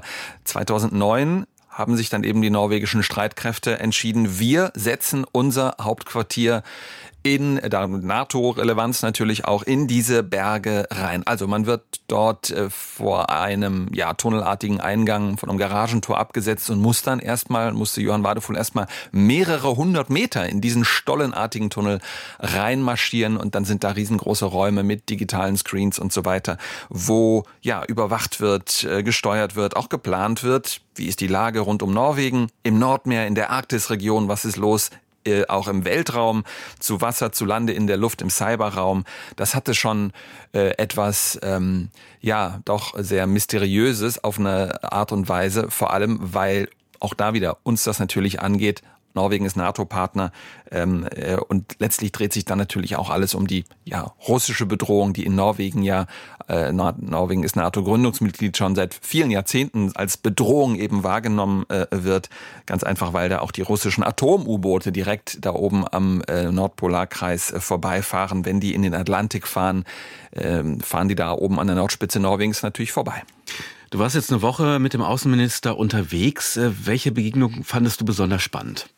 2009 haben sich dann eben die norwegischen Streitkräfte entschieden, wir setzen unser Hauptquartier in der NATO-Relevanz natürlich auch in diese Berge rein. Also man wird dort vor einem tunnelartigen Eingang von einem Garagentor abgesetzt und musste Johann Wadefull erstmal mehrere 100 Meter in diesen stollenartigen Tunnel reinmarschieren und dann sind da riesengroße Räume mit digitalen Screens und so weiter, wo überwacht wird, gesteuert wird, auch geplant wird. Wie ist die Lage rund um Norwegen, im Nordmeer, in der Arktisregion, was ist los? Auch im Weltraum, zu Wasser, zu Lande, in der Luft, im Cyberraum. Das hatte schon etwas, doch sehr Mysteriöses auf eine Art und Weise, vor allem, weil auch da wieder uns das natürlich angeht. Norwegen ist NATO-Partner und letztlich dreht sich dann natürlich auch alles um die russische Bedrohung, die in Norwegen Norwegen ist NATO-Gründungsmitglied schon seit vielen Jahrzehnten als Bedrohung eben wahrgenommen wird. Ganz einfach, weil da auch die russischen Atom-U-Boote direkt da oben am Nordpolarkreis vorbeifahren. Wenn die in den Atlantik fahren, fahren die da oben an der Nordspitze Norwegens natürlich vorbei. Du warst jetzt eine Woche mit dem Außenminister unterwegs. Welche Begegnung fandest du besonders spannend?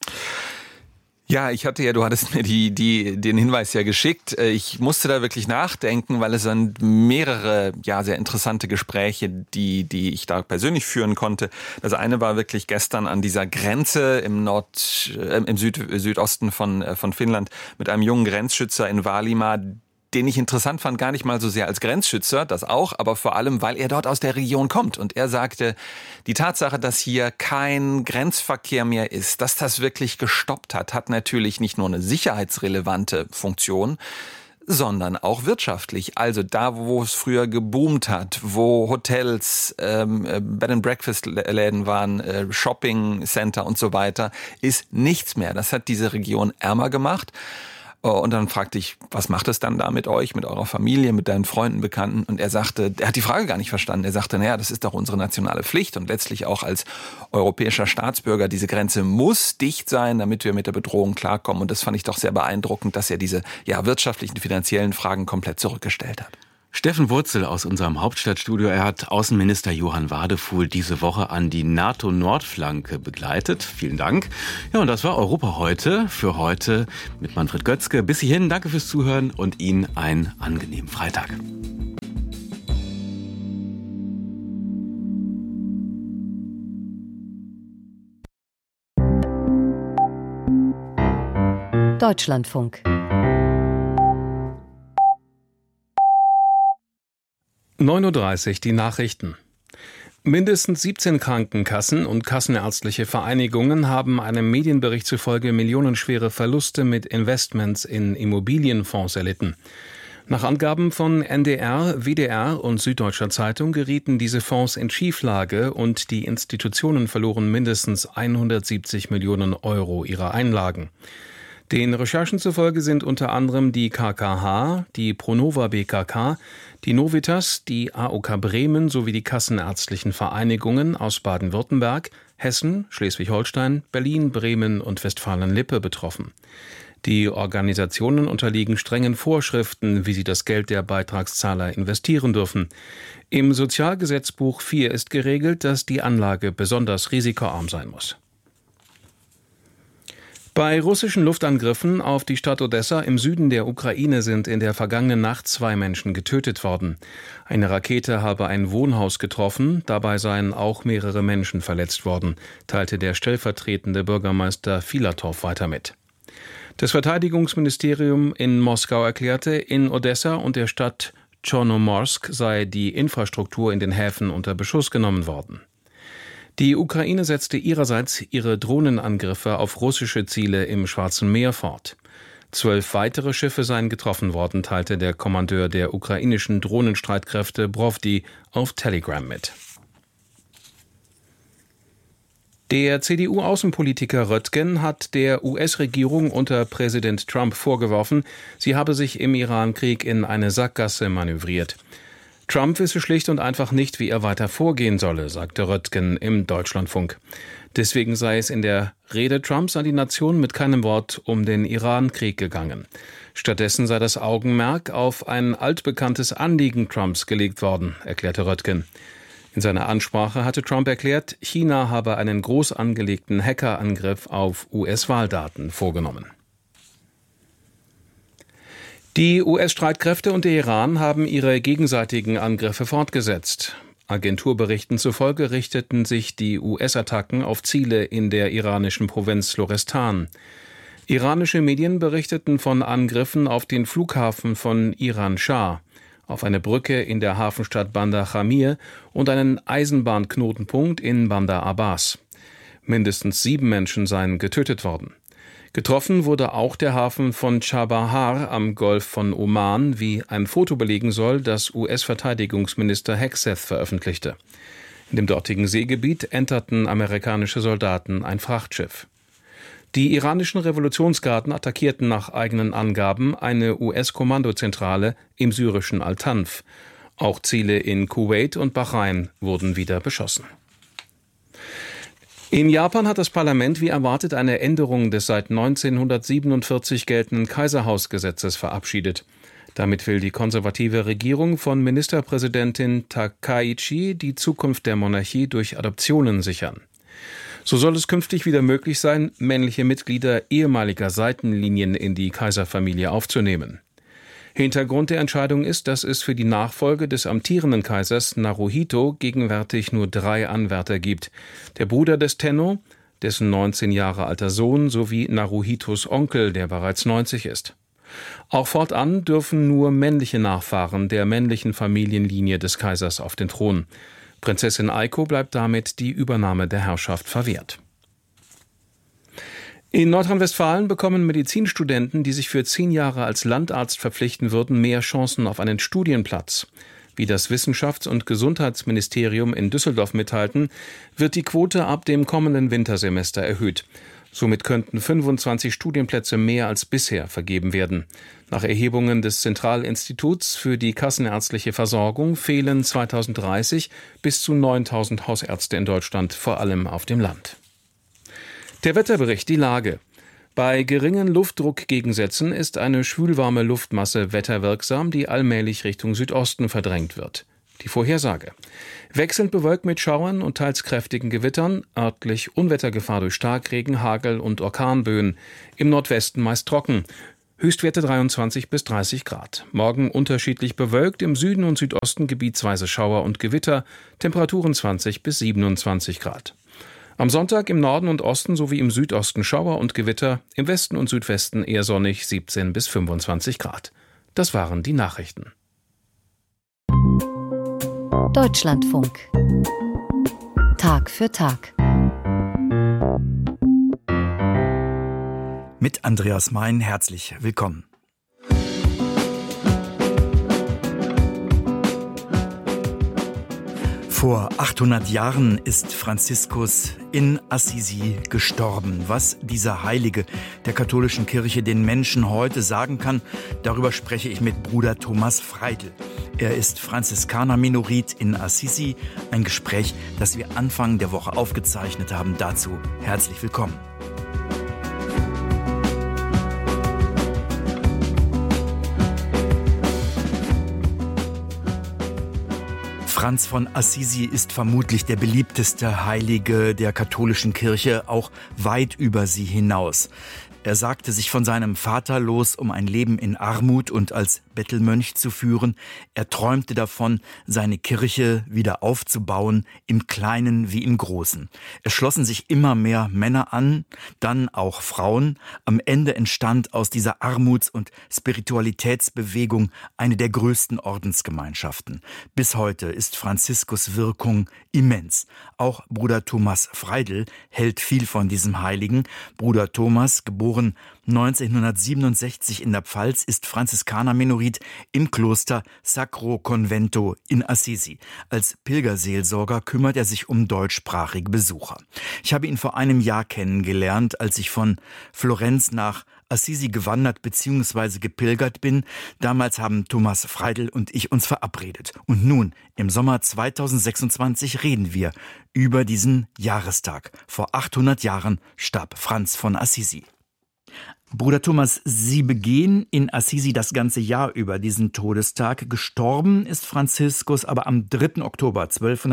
Ja, du hattest mir den Hinweis ja geschickt. Ich musste da wirklich nachdenken, weil es sind mehrere, sehr interessante Gespräche, die ich da persönlich führen konnte. Das eine war wirklich gestern an dieser Grenze im Südosten von Finnland mit einem jungen Grenzschützer in Vaalimaa, den ich interessant fand, gar nicht mal so sehr als Grenzschützer, das auch, aber vor allem, weil er dort aus der Region kommt. Und er sagte, die Tatsache, dass hier kein Grenzverkehr mehr ist, dass das wirklich gestoppt hat natürlich nicht nur eine sicherheitsrelevante Funktion, sondern auch wirtschaftlich. Also da, wo es früher geboomt hat, wo Hotels, Bed-and-Breakfast-Läden waren, Shopping-Center und so weiter, ist nichts mehr. Das hat diese Region ärmer gemacht. Und dann fragte ich, was macht es dann da mit euch, mit eurer Familie, mit deinen Freunden, Bekannten? Und er sagte, er hat die Frage gar nicht verstanden. Er sagte, naja, das ist doch unsere nationale Pflicht und letztlich auch als europäischer Staatsbürger, diese Grenze muss dicht sein, damit wir mit der Bedrohung klarkommen. Und das fand ich doch sehr beeindruckend, dass er diese wirtschaftlichen, finanziellen Fragen komplett zurückgestellt hat. Steffen Wurzel aus unserem Hauptstadtstudio. Er hat Außenminister Johann Wadefuhl diese Woche an die NATO-Nordflanke begleitet. Vielen Dank. Ja, und das war Europa heute. Für heute mit Manfred Götzke. Bis hierhin, danke fürs Zuhören und Ihnen einen angenehmen Freitag. Deutschlandfunk. 9:30 Uhr, die Nachrichten. Mindestens 17 Krankenkassen und kassenärztliche Vereinigungen haben einem Medienbericht zufolge millionenschwere Verluste mit Investments in Immobilienfonds erlitten. Nach Angaben von NDR, WDR und Süddeutscher Zeitung gerieten diese Fonds in Schieflage und die Institutionen verloren mindestens 170 Millionen Euro ihrer Einlagen. Den Recherchen zufolge sind unter anderem die KKH, die Pronova BKK, die Novitas, die AOK Bremen sowie die kassenärztlichen Vereinigungen aus Baden-Württemberg, Hessen, Schleswig-Holstein, Berlin, Bremen und Westfalen-Lippe betroffen. Die Organisationen unterliegen strengen Vorschriften, wie sie das Geld der Beitragszahler investieren dürfen. Im Sozialgesetzbuch 4 ist geregelt, dass die Anlage besonders risikoarm sein muss. Bei russischen Luftangriffen auf die Stadt Odessa im Süden der Ukraine sind in der vergangenen Nacht 2 Menschen getötet worden. Eine Rakete habe ein Wohnhaus getroffen, dabei seien auch mehrere Menschen verletzt worden, teilte der stellvertretende Bürgermeister Filatow weiter mit. Das Verteidigungsministerium in Moskau erklärte, in Odessa und der Stadt Tschornomorsk sei die Infrastruktur in den Häfen unter Beschuss genommen worden. Die Ukraine setzte ihrerseits ihre Drohnenangriffe auf russische Ziele im Schwarzen Meer fort. 12 weitere Schiffe seien getroffen worden, teilte der Kommandeur der ukrainischen Drohnenstreitkräfte Brovdi auf Telegram mit. Der CDU-Außenpolitiker Röttgen hat der US-Regierung unter Präsident Trump vorgeworfen, sie habe sich im Iran-Krieg in eine Sackgasse manövriert. Trump wisse schlicht und einfach nicht, wie er weiter vorgehen solle, sagte Röttgen im Deutschlandfunk. Deswegen sei es in der Rede Trumps an die Nation mit keinem Wort um den Iran-Krieg gegangen. Stattdessen sei das Augenmerk auf ein altbekanntes Anliegen Trumps gelegt worden, erklärte Röttgen. In seiner Ansprache hatte Trump erklärt, China habe einen groß angelegten Hackerangriff auf US-Wahldaten vorgenommen. Die US-Streitkräfte und der Iran haben ihre gegenseitigen Angriffe fortgesetzt. Agenturberichten zufolge richteten sich die US-Attacken auf Ziele in der iranischen Provinz Lorestan. Iranische Medien berichteten von Angriffen auf den Flughafen von Iran-Schah, auf eine Brücke in der Hafenstadt Bandar Jamir und einen Eisenbahnknotenpunkt in Bandar Abbas. Mindestens 7 Menschen seien getötet worden. Getroffen wurde auch der Hafen von Chabahar am Golf von Oman, wie ein Foto belegen soll, das US-Verteidigungsminister Hegseth veröffentlichte. In dem dortigen Seegebiet enterten amerikanische Soldaten ein Frachtschiff. Die iranischen Revolutionsgarden attackierten nach eigenen Angaben eine US-Kommandozentrale im syrischen Al-Tanf. Auch Ziele in Kuwait und Bahrain wurden wieder beschossen. In Japan hat das Parlament wie erwartet eine Änderung des seit 1947 geltenden Kaiserhausgesetzes verabschiedet. Damit will die konservative Regierung von Ministerpräsidentin Takaichi die Zukunft der Monarchie durch Adoptionen sichern. So soll es künftig wieder möglich sein, männliche Mitglieder ehemaliger Seitenlinien in die Kaiserfamilie aufzunehmen. Hintergrund der Entscheidung ist, dass es für die Nachfolge des amtierenden Kaisers Naruhito gegenwärtig nur 3 Anwärter gibt. Der Bruder des Tenno, dessen 19 Jahre alter Sohn, sowie Naruhitos Onkel, der bereits 90 ist. Auch fortan dürfen nur männliche Nachfahren der männlichen Familienlinie des Kaisers auf den Thron. Prinzessin Aiko bleibt damit die Übernahme der Herrschaft verwehrt. In Nordrhein-Westfalen bekommen Medizinstudenten, die sich für 10 Jahre als Landarzt verpflichten würden, mehr Chancen auf einen Studienplatz. Wie das Wissenschafts- und Gesundheitsministerium in Düsseldorf mitteilten, wird die Quote ab dem kommenden Wintersemester erhöht. Somit könnten 25 Studienplätze mehr als bisher vergeben werden. Nach Erhebungen des Zentralinstituts für die kassenärztliche Versorgung fehlen 2030 bis zu 9.000 Hausärzte in Deutschland, vor allem auf dem Land. Der Wetterbericht, die Lage. Bei geringen Luftdruckgegensätzen ist eine schwülwarme Luftmasse wetterwirksam, die allmählich Richtung Südosten verdrängt wird. Die Vorhersage. Wechselnd bewölkt mit Schauern und teils kräftigen Gewittern, örtlich Unwettergefahr durch Starkregen, Hagel und Orkanböen. Im Nordwesten meist trocken. Höchstwerte 23 bis 30 Grad. Morgen unterschiedlich bewölkt, im Süden und Südosten gebietsweise Schauer und Gewitter, Temperaturen 20 bis 27 Grad. Am Sonntag im Norden und Osten sowie im Südosten Schauer und Gewitter, im Westen und Südwesten eher sonnig 17 bis 25 Grad. Das waren die Nachrichten. Deutschlandfunk. Tag für Tag. Mit Andreas Mein, herzlich willkommen. Vor 800 Jahren ist Franziskus in Assisi gestorben. Was dieser Heilige der katholischen Kirche den Menschen heute sagen kann, darüber spreche ich mit Bruder Thomas Freidl. Er ist Franziskaner-Menorit in Assisi. Ein Gespräch, das wir Anfang der Woche aufgezeichnet haben. Dazu herzlich willkommen. Franz von Assisi ist vermutlich der beliebteste Heilige der katholischen Kirche, auch weit über sie hinaus. Er sagte sich von seinem Vater los, um ein Leben in Armut und als Bettelmönch zu führen. Er träumte davon, seine Kirche wieder aufzubauen, im Kleinen wie im Großen. Es schlossen sich immer mehr Männer an, dann auch Frauen. Am Ende entstand aus dieser Armuts- und Spiritualitätsbewegung eine der größten Ordensgemeinschaften. Bis heute ist Franziskus' Wirkung immens. Auch Bruder Thomas Freidl hält viel von diesem Heiligen. Bruder Thomas, geboren 1967 in der Pfalz, ist Franziskaner-Menorit im Kloster Sacro Convento in Assisi. Als Pilgerseelsorger kümmert er sich um deutschsprachige Besucher. Ich habe ihn vor einem Jahr kennengelernt, als ich von Florenz nach Assisi gewandert bzw. gepilgert bin. Damals haben Thomas Freidl und ich uns verabredet. Und nun, im Sommer 2026, reden wir über diesen Jahrestag. Vor 800 Jahren starb Franz von Assisi. Bruder Thomas, Sie begehen in Assisi das ganze Jahr über diesen Todestag. Gestorben ist Franziskus aber am 3. Oktober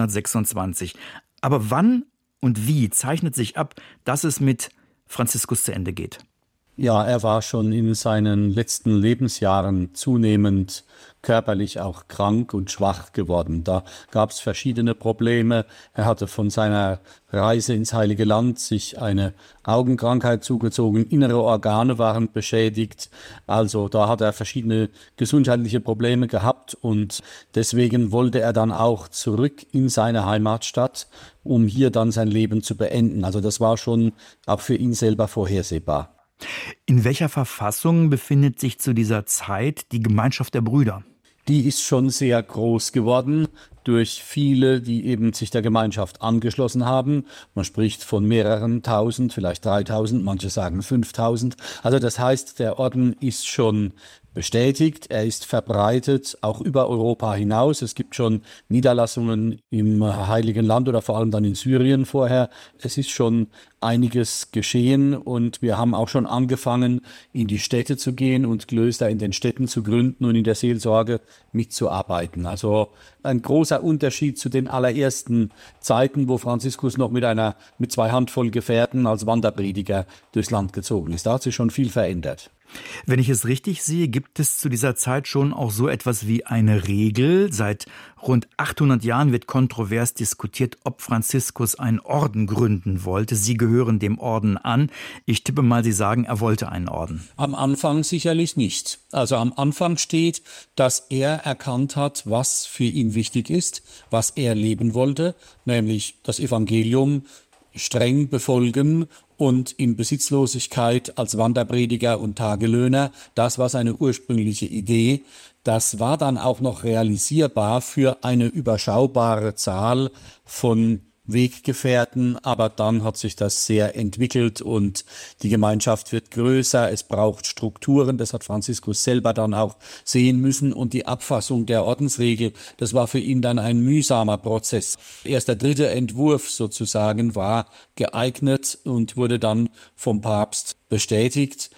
1226. Aber wann und wie zeichnet sich ab, dass es mit Franziskus zu Ende geht? Ja, er war schon in seinen letzten Lebensjahren zunehmend körperlich auch krank und schwach geworden. Da gab es verschiedene Probleme. Er hatte von seiner Reise ins Heilige Land sich eine Augenkrankheit zugezogen. Innere Organe waren beschädigt. Also da hat er verschiedene gesundheitliche Probleme gehabt und deswegen wollte er dann auch zurück in seine Heimatstadt, um hier dann sein Leben zu beenden. Also das war schon auch für ihn selber vorhersehbar. In welcher Verfassung befindet sich zu dieser Zeit die Gemeinschaft der Brüder? Die ist schon sehr groß geworden durch viele, die eben sich der Gemeinschaft angeschlossen haben. Man spricht von mehreren tausend, vielleicht 3000, manche sagen 5000. Also das heißt, der Orden ist schon bestätigt, er ist verbreitet, auch über Europa hinaus. Es gibt schon Niederlassungen im Heiligen Land oder vor allem dann in Syrien vorher. Es ist schon einiges geschehen und wir haben auch schon angefangen, in die Städte zu gehen und Klöster in den Städten zu gründen und in der Seelsorge mitzuarbeiten. Also ein großer Unterschied zu den allerersten Zeiten, wo Franziskus noch mit 2 Handvoll Gefährten als Wanderprediger durchs Land gezogen ist. Da hat sich schon viel verändert. Wenn ich es richtig sehe, gibt es zu dieser Zeit schon auch so etwas wie eine Regel. Seit rund 800 Jahren wird kontrovers diskutiert, ob Franziskus einen Orden gründen wollte. Sie gehören dem Orden an. Ich tippe mal, Sie sagen, er wollte einen Orden. Am Anfang sicherlich nicht. Also am Anfang steht, dass er erkannt hat, was für ihn wichtig ist, was er leben wollte, nämlich das Evangelium streng befolgen und in Besitzlosigkeit als Wanderprediger und Tagelöhner. Das war seine ursprüngliche Idee. Das war dann auch noch realisierbar für eine überschaubare Zahl von Weggefährten, aber dann hat sich das sehr entwickelt und die Gemeinschaft wird größer, es braucht Strukturen, das hat Franziskus selber dann auch sehen müssen und die Abfassung der Ordensregel, das war für ihn dann ein mühsamer Prozess. Erst der dritte Entwurf sozusagen war geeignet und wurde dann vom Papst bestätigt.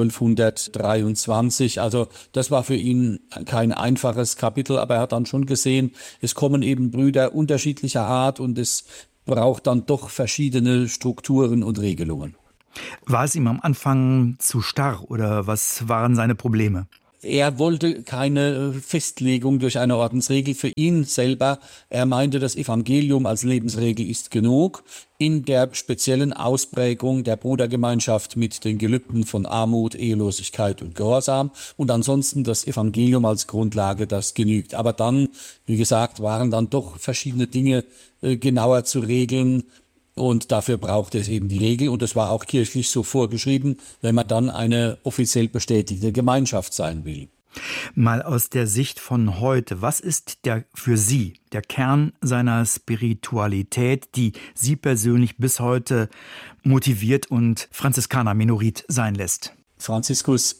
1223, also das war für ihn kein einfaches Kapitel, aber er hat dann schon gesehen, es kommen eben Brüder unterschiedlicher Art und es braucht dann doch verschiedene Strukturen und Regelungen. War es ihm am Anfang zu starr oder was waren seine Probleme? Er wollte keine Festlegung durch eine Ordensregel für ihn selber. Er meinte, das Evangelium als Lebensregel ist genug. In der speziellen Ausprägung der Brudergemeinschaft mit den Gelübden von Armut, Ehelosigkeit und Gehorsam. Und ansonsten das Evangelium als Grundlage, das genügt. Aber dann, wie gesagt, waren dann doch verschiedene Dinge genauer zu regeln. Und dafür braucht es eben die Regel. Und es war auch kirchlich so vorgeschrieben, wenn man dann eine offiziell bestätigte Gemeinschaft sein will. Mal aus der Sicht von heute, was ist für Sie der Kern seiner Spiritualität, die Sie persönlich bis heute motiviert und Franziskaner-Menorit sein lässt? Franziskus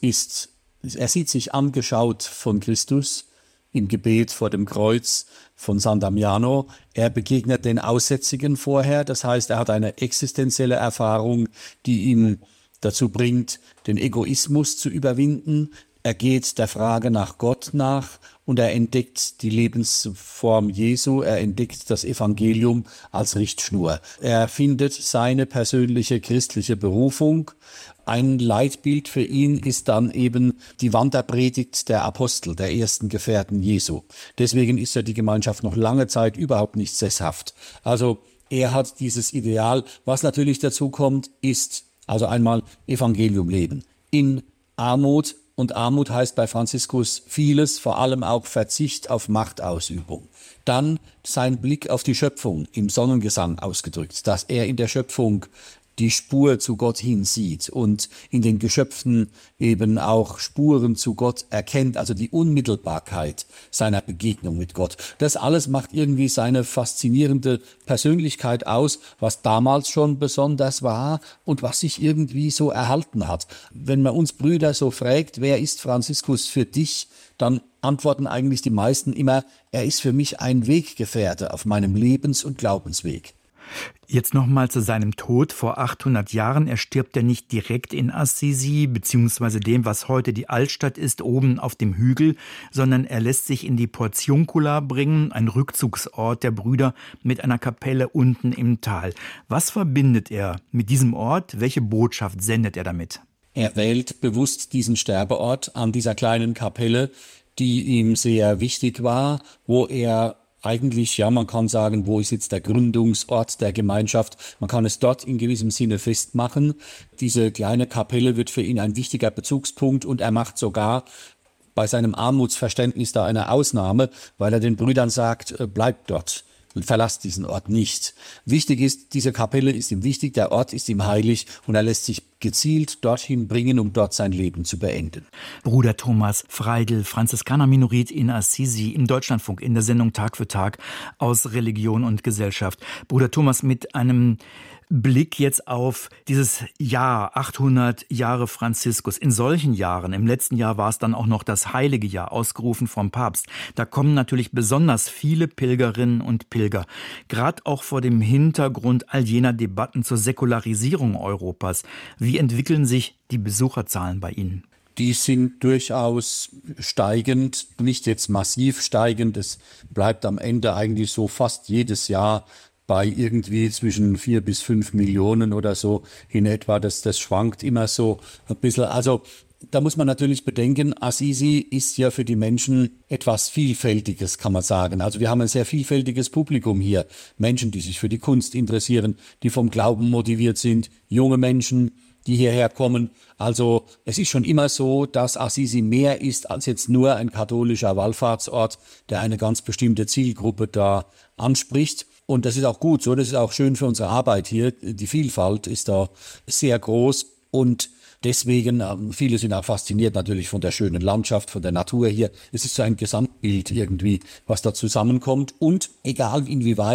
er sieht sich angeschaut von Christus im Gebet vor dem Kreuz von San Damiano. Er begegnet den Aussätzigen vorher, das heißt, er hat eine existenzielle Erfahrung, die ihn dazu bringt, den Egoismus zu überwinden. Er geht der Frage nach Gott nach und er entdeckt die Lebensform Jesu, er entdeckt das Evangelium als Richtschnur. Er findet seine persönliche christliche Berufung. Ein Leitbild für ihn ist dann eben die Wanderpredigt der Apostel, der ersten Gefährten Jesu. Deswegen ist ja die Gemeinschaft noch lange Zeit überhaupt nicht sesshaft. Also er hat dieses Ideal. Was natürlich dazu kommt, ist also einmal Evangelium leben in Armut. Und Armut heißt bei Franziskus vieles, vor allem auch Verzicht auf Machtausübung. Dann sein Blick auf die Schöpfung im Sonnengesang ausgedrückt, dass er in der Schöpfung die Spur zu Gott hin sieht und in den Geschöpfen eben auch Spuren zu Gott erkennt, also die Unmittelbarkeit seiner Begegnung mit Gott. Das alles macht irgendwie seine faszinierende Persönlichkeit aus, was damals schon besonders war und was sich irgendwie so erhalten hat. Wenn man uns Brüder so fragt, wer ist Franziskus für dich, dann antworten eigentlich die meisten immer, er ist für mich ein Weggefährte auf meinem Lebens- und Glaubensweg. Jetzt nochmal zu seinem Tod vor 800 Jahren. Er stirbt ja nicht direkt in Assisi, beziehungsweise dem, was heute die Altstadt ist, oben auf dem Hügel, sondern er lässt sich in die Portiuncula bringen, ein Rückzugsort der Brüder, mit einer Kapelle unten im Tal. Was verbindet er mit diesem Ort? Welche Botschaft sendet er damit? Er wählt bewusst diesen Sterbeort an dieser kleinen Kapelle, die ihm sehr wichtig war, wo er eigentlich, ja, man kann sagen, wo ist jetzt der Gründungsort der Gemeinschaft? Man kann es dort in gewissem Sinne festmachen. Diese kleine Kapelle wird für ihn ein wichtiger Bezugspunkt und er macht sogar bei seinem Armutsverständnis da eine Ausnahme, weil er den Brüdern sagt, bleibt dort. Verlasst diesen Ort nicht. Wichtig ist, diese Kapelle ist ihm wichtig, der Ort ist ihm heilig und er lässt sich gezielt dorthin bringen, um dort sein Leben zu beenden. Bruder Thomas Freidl, Franziskaner-Menorit in Assisi im Deutschlandfunk in der Sendung Tag für Tag aus Religion und Gesellschaft. Bruder Thomas, mit einem Blick jetzt auf dieses Jahr, 800 Jahre Franziskus. In solchen Jahren, im letzten Jahr war es dann auch noch das Heilige Jahr, ausgerufen vom Papst. Da kommen natürlich besonders viele Pilgerinnen und Pilger. Gerade auch vor dem Hintergrund all jener Debatten zur Säkularisierung Europas. Wie entwickeln sich die Besucherzahlen bei Ihnen? Die sind durchaus steigend, nicht jetzt massiv steigend. Es bleibt am Ende eigentlich so fast jedes Jahr bei irgendwie zwischen 4 bis 5 Millionen oder so in etwa. Das schwankt immer so ein bisschen. Also da muss man natürlich bedenken, Assisi ist ja für die Menschen etwas Vielfältiges, kann man sagen. Also wir haben ein sehr vielfältiges Publikum hier. Menschen, die sich für die Kunst interessieren, die vom Glauben motiviert sind, junge Menschen, die hierher kommen. Also es ist schon immer so, dass Assisi mehr ist als jetzt nur ein katholischer Wallfahrtsort, der eine ganz bestimmte Zielgruppe da anspricht. Und das ist auch gut so, das ist auch schön für unsere Arbeit hier. Die Vielfalt ist da sehr groß und deswegen, viele sind auch fasziniert natürlich von der schönen Landschaft, von der Natur hier. Es ist so ein Gesamtbild irgendwie, was da zusammenkommt. Und egal inwieweit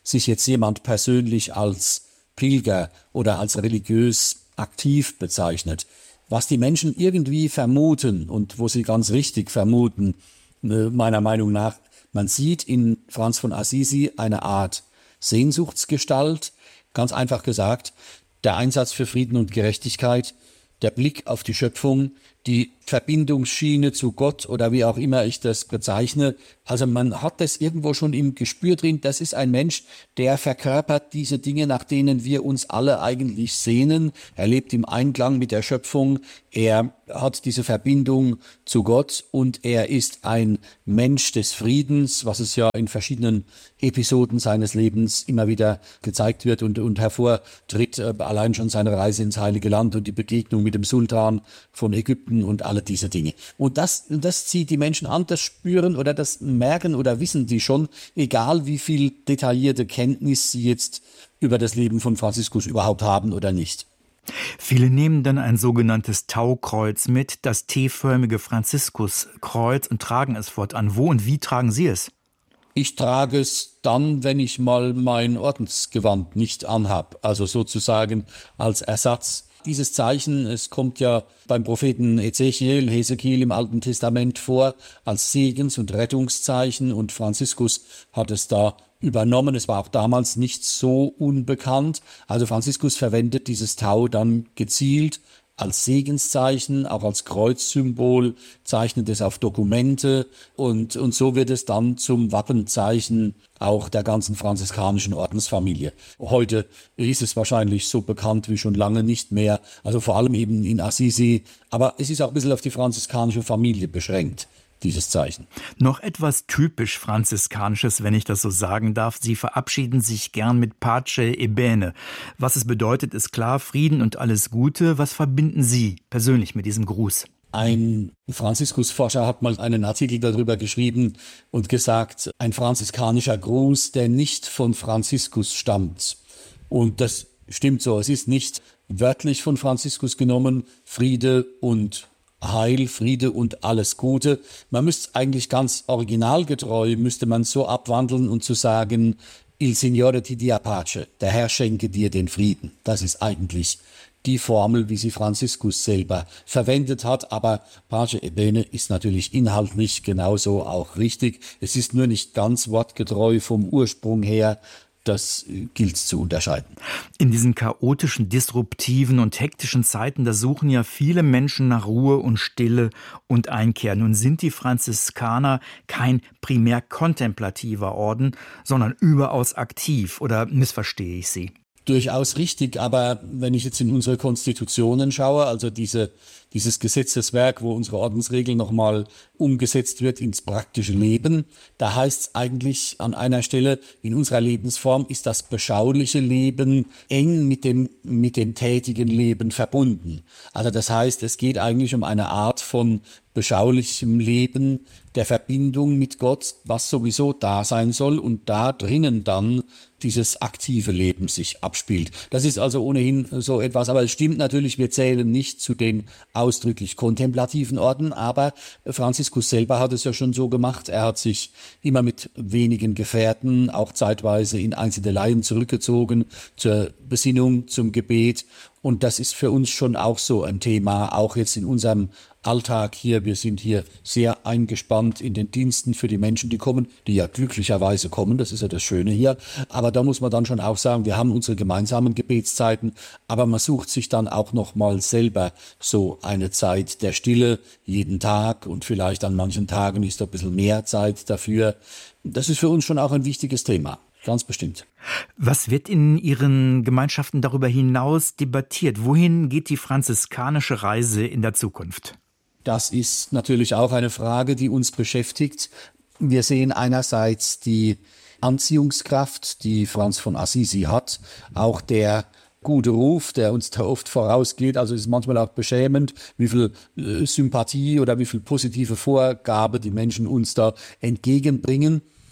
sich jetzt jemand persönlich als Pilger oder als religiös aktiv bezeichnet. Was die Menschen irgendwie vermuten und wo sie ganz richtig vermuten, meiner Meinung nach, man sieht in Franz von Assisi eine Art Sehnsuchtsgestalt, ganz einfach gesagt, der Einsatz für Frieden und Gerechtigkeit, der Blick auf die Schöpfung, die Verbindungsschiene zu Gott oder wie auch immer ich das bezeichne. Also man hat das irgendwo schon im Gespür drin. Das ist ein Mensch, der verkörpert diese Dinge, nach denen wir uns alle eigentlich sehnen. Er lebt im Einklang mit der Schöpfung. Er hat diese Verbindung zu Gott und er ist ein Mensch des Friedens, was es ja in verschiedenen Episoden seines Lebens immer wieder gezeigt wird und hervortritt. Allein schon seine Reise ins Heilige Land und die Begegnung mit dem Sultan von Ägypten und alle diese Dinge. Und das zieht die Menschen an, das spüren oder das merken oder wissen die schon, egal wie viel detaillierte Kenntnis sie jetzt über das Leben von Franziskus überhaupt haben oder nicht. Viele nehmen dann ein sogenanntes Taukreuz mit, das T-förmige Franziskuskreuz, und tragen es fortan. Wo und wie tragen Sie es? Ich trage es dann, wenn ich mal mein Ordensgewand nicht anhab, also sozusagen als Ersatz. Dieses Zeichen, es kommt ja beim Propheten Hesekiel im Alten Testament vor, als Segens- und Rettungszeichen, und Franziskus hat es da übernommen. Es war auch damals nicht so unbekannt. Also Franziskus verwendet dieses Tau dann gezielt als Segenszeichen, auch als Kreuzsymbol, zeichnet es auf Dokumente und so wird es dann zum Wappenzeichen auch der ganzen franziskanischen Ordensfamilie. Heute ist es wahrscheinlich so bekannt wie schon lange nicht mehr, also vor allem eben in Assisi, aber es ist auch ein bisschen auf die franziskanische Familie beschränkt, dieses Zeichen. Noch etwas typisch Franziskanisches, wenn ich das so sagen darf. Sie verabschieden sich gern mit Pace e Bene. Was es bedeutet, ist klar, Frieden und alles Gute. Was verbinden Sie persönlich mit diesem Gruß? Ein Franziskusforscher hat mal einen Artikel darüber geschrieben und gesagt, ein franziskanischer Gruß, der nicht von Franziskus stammt. Und das stimmt so. Es ist nicht wörtlich von Franziskus genommen, Friede und Heil, Friede und alles Gute. Man müsste eigentlich ganz originalgetreu, müsste man so abwandeln und zu sagen, Il Signore ti dia pace, der Herr schenke dir den Frieden. Das ist eigentlich die Formel, wie sie Franziskus selber verwendet hat. Aber Pace e Bene ist natürlich inhaltlich genauso auch richtig. Es ist nur nicht ganz wortgetreu vom Ursprung her. Das gilt zu unterscheiden. In diesen chaotischen, disruptiven und hektischen Zeiten, da suchen ja viele Menschen nach Ruhe und Stille und Einkehr. Nun sind die Franziskaner kein primär kontemplativer Orden, sondern überaus aktiv. Oder missverstehe ich Sie? Durchaus richtig, aber wenn ich jetzt in unsere Konstitutionen schaue, also dieses Gesetzeswerk, wo unsere Ordensregel nochmal umgesetzt wird ins praktische Leben, da heißt es eigentlich an einer Stelle, in unserer Lebensform ist das beschauliche Leben eng mit dem tätigen Leben verbunden. Also das heißt, es geht eigentlich um eine Art von beschaulichem Leben, der Verbindung mit Gott, was sowieso da sein soll und da drinnen dann dieses aktive Leben sich abspielt. Das ist also ohnehin so etwas, aber es stimmt natürlich, wir zählen nicht zu den ausdrücklich kontemplativen Orden, aber Franziskus selber hat es ja schon so gemacht, er hat sich immer mit wenigen Gefährten, auch zeitweise in Einzelheiten zurückgezogen, zur Besinnung, zum Gebet, und das ist für uns schon auch so ein Thema, auch jetzt in unserem Alltag hier. Wir sind hier sehr eingespannt in den Diensten für die Menschen, die kommen, die ja glücklicherweise kommen, das ist ja das Schöne hier. Aber da muss man dann schon auch sagen, wir haben unsere gemeinsamen Gebetszeiten, aber man sucht sich dann auch noch mal selber so eine Zeit der Stille jeden Tag, und vielleicht an manchen Tagen ist da ein bisschen mehr Zeit dafür. Das ist für uns schon auch ein wichtiges Thema. Ganz bestimmt. Was wird in Ihren Gemeinschaften darüber hinaus debattiert? Wohin geht die franziskanische Reise in der Zukunft? Das ist natürlich auch eine Frage, die uns beschäftigt. Wir sehen einerseits die Anziehungskraft, die Franz von Assisi hat, auch der gute Ruf, der uns da oft vorausgeht. Also es ist manchmal auch beschämend, wie viel Sympathie oder wie viel positive Vorgabe die Menschen uns da entgegenbringen.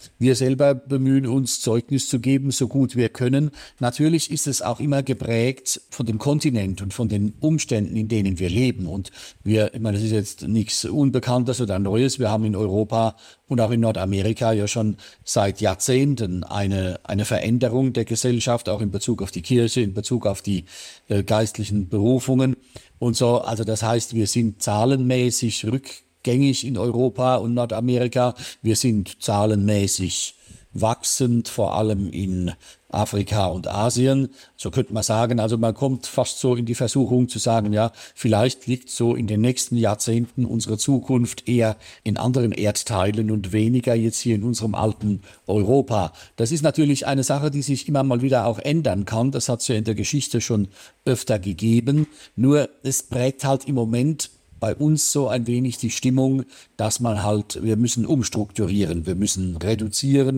Wir selber bemühen uns, Zeugnis zu geben, so gut wir können. Natürlich ist es auch immer geprägt von dem Kontinent und von den Umständen, in denen wir leben. Und ich meine, das ist jetzt nichts Unbekanntes oder Neues. Wir haben in Europa und auch in Nordamerika ja schon seit Jahrzehnten eine Veränderung der Gesellschaft, auch in Bezug auf die Kirche, in Bezug auf die geistlichen Berufungen und so. Also das heißt, wir sind zahlenmäßig rückgängig in Europa und Nordamerika. Wir sind zahlenmäßig wachsend, vor allem in Afrika und Asien. So könnte man sagen, also man kommt fast so in die Versuchung zu sagen, ja, vielleicht liegt so in den nächsten Jahrzehnten unsere Zukunft eher in anderen Erdteilen und weniger jetzt hier in unserem alten Europa. Das ist natürlich eine Sache, die sich immer mal wieder auch ändern kann. Das hat es ja in der Geschichte schon öfter gegeben. Nur es prägt halt im Moment bei uns so ein wenig die Stimmung, dass wir müssen umstrukturieren, wir müssen reduzieren,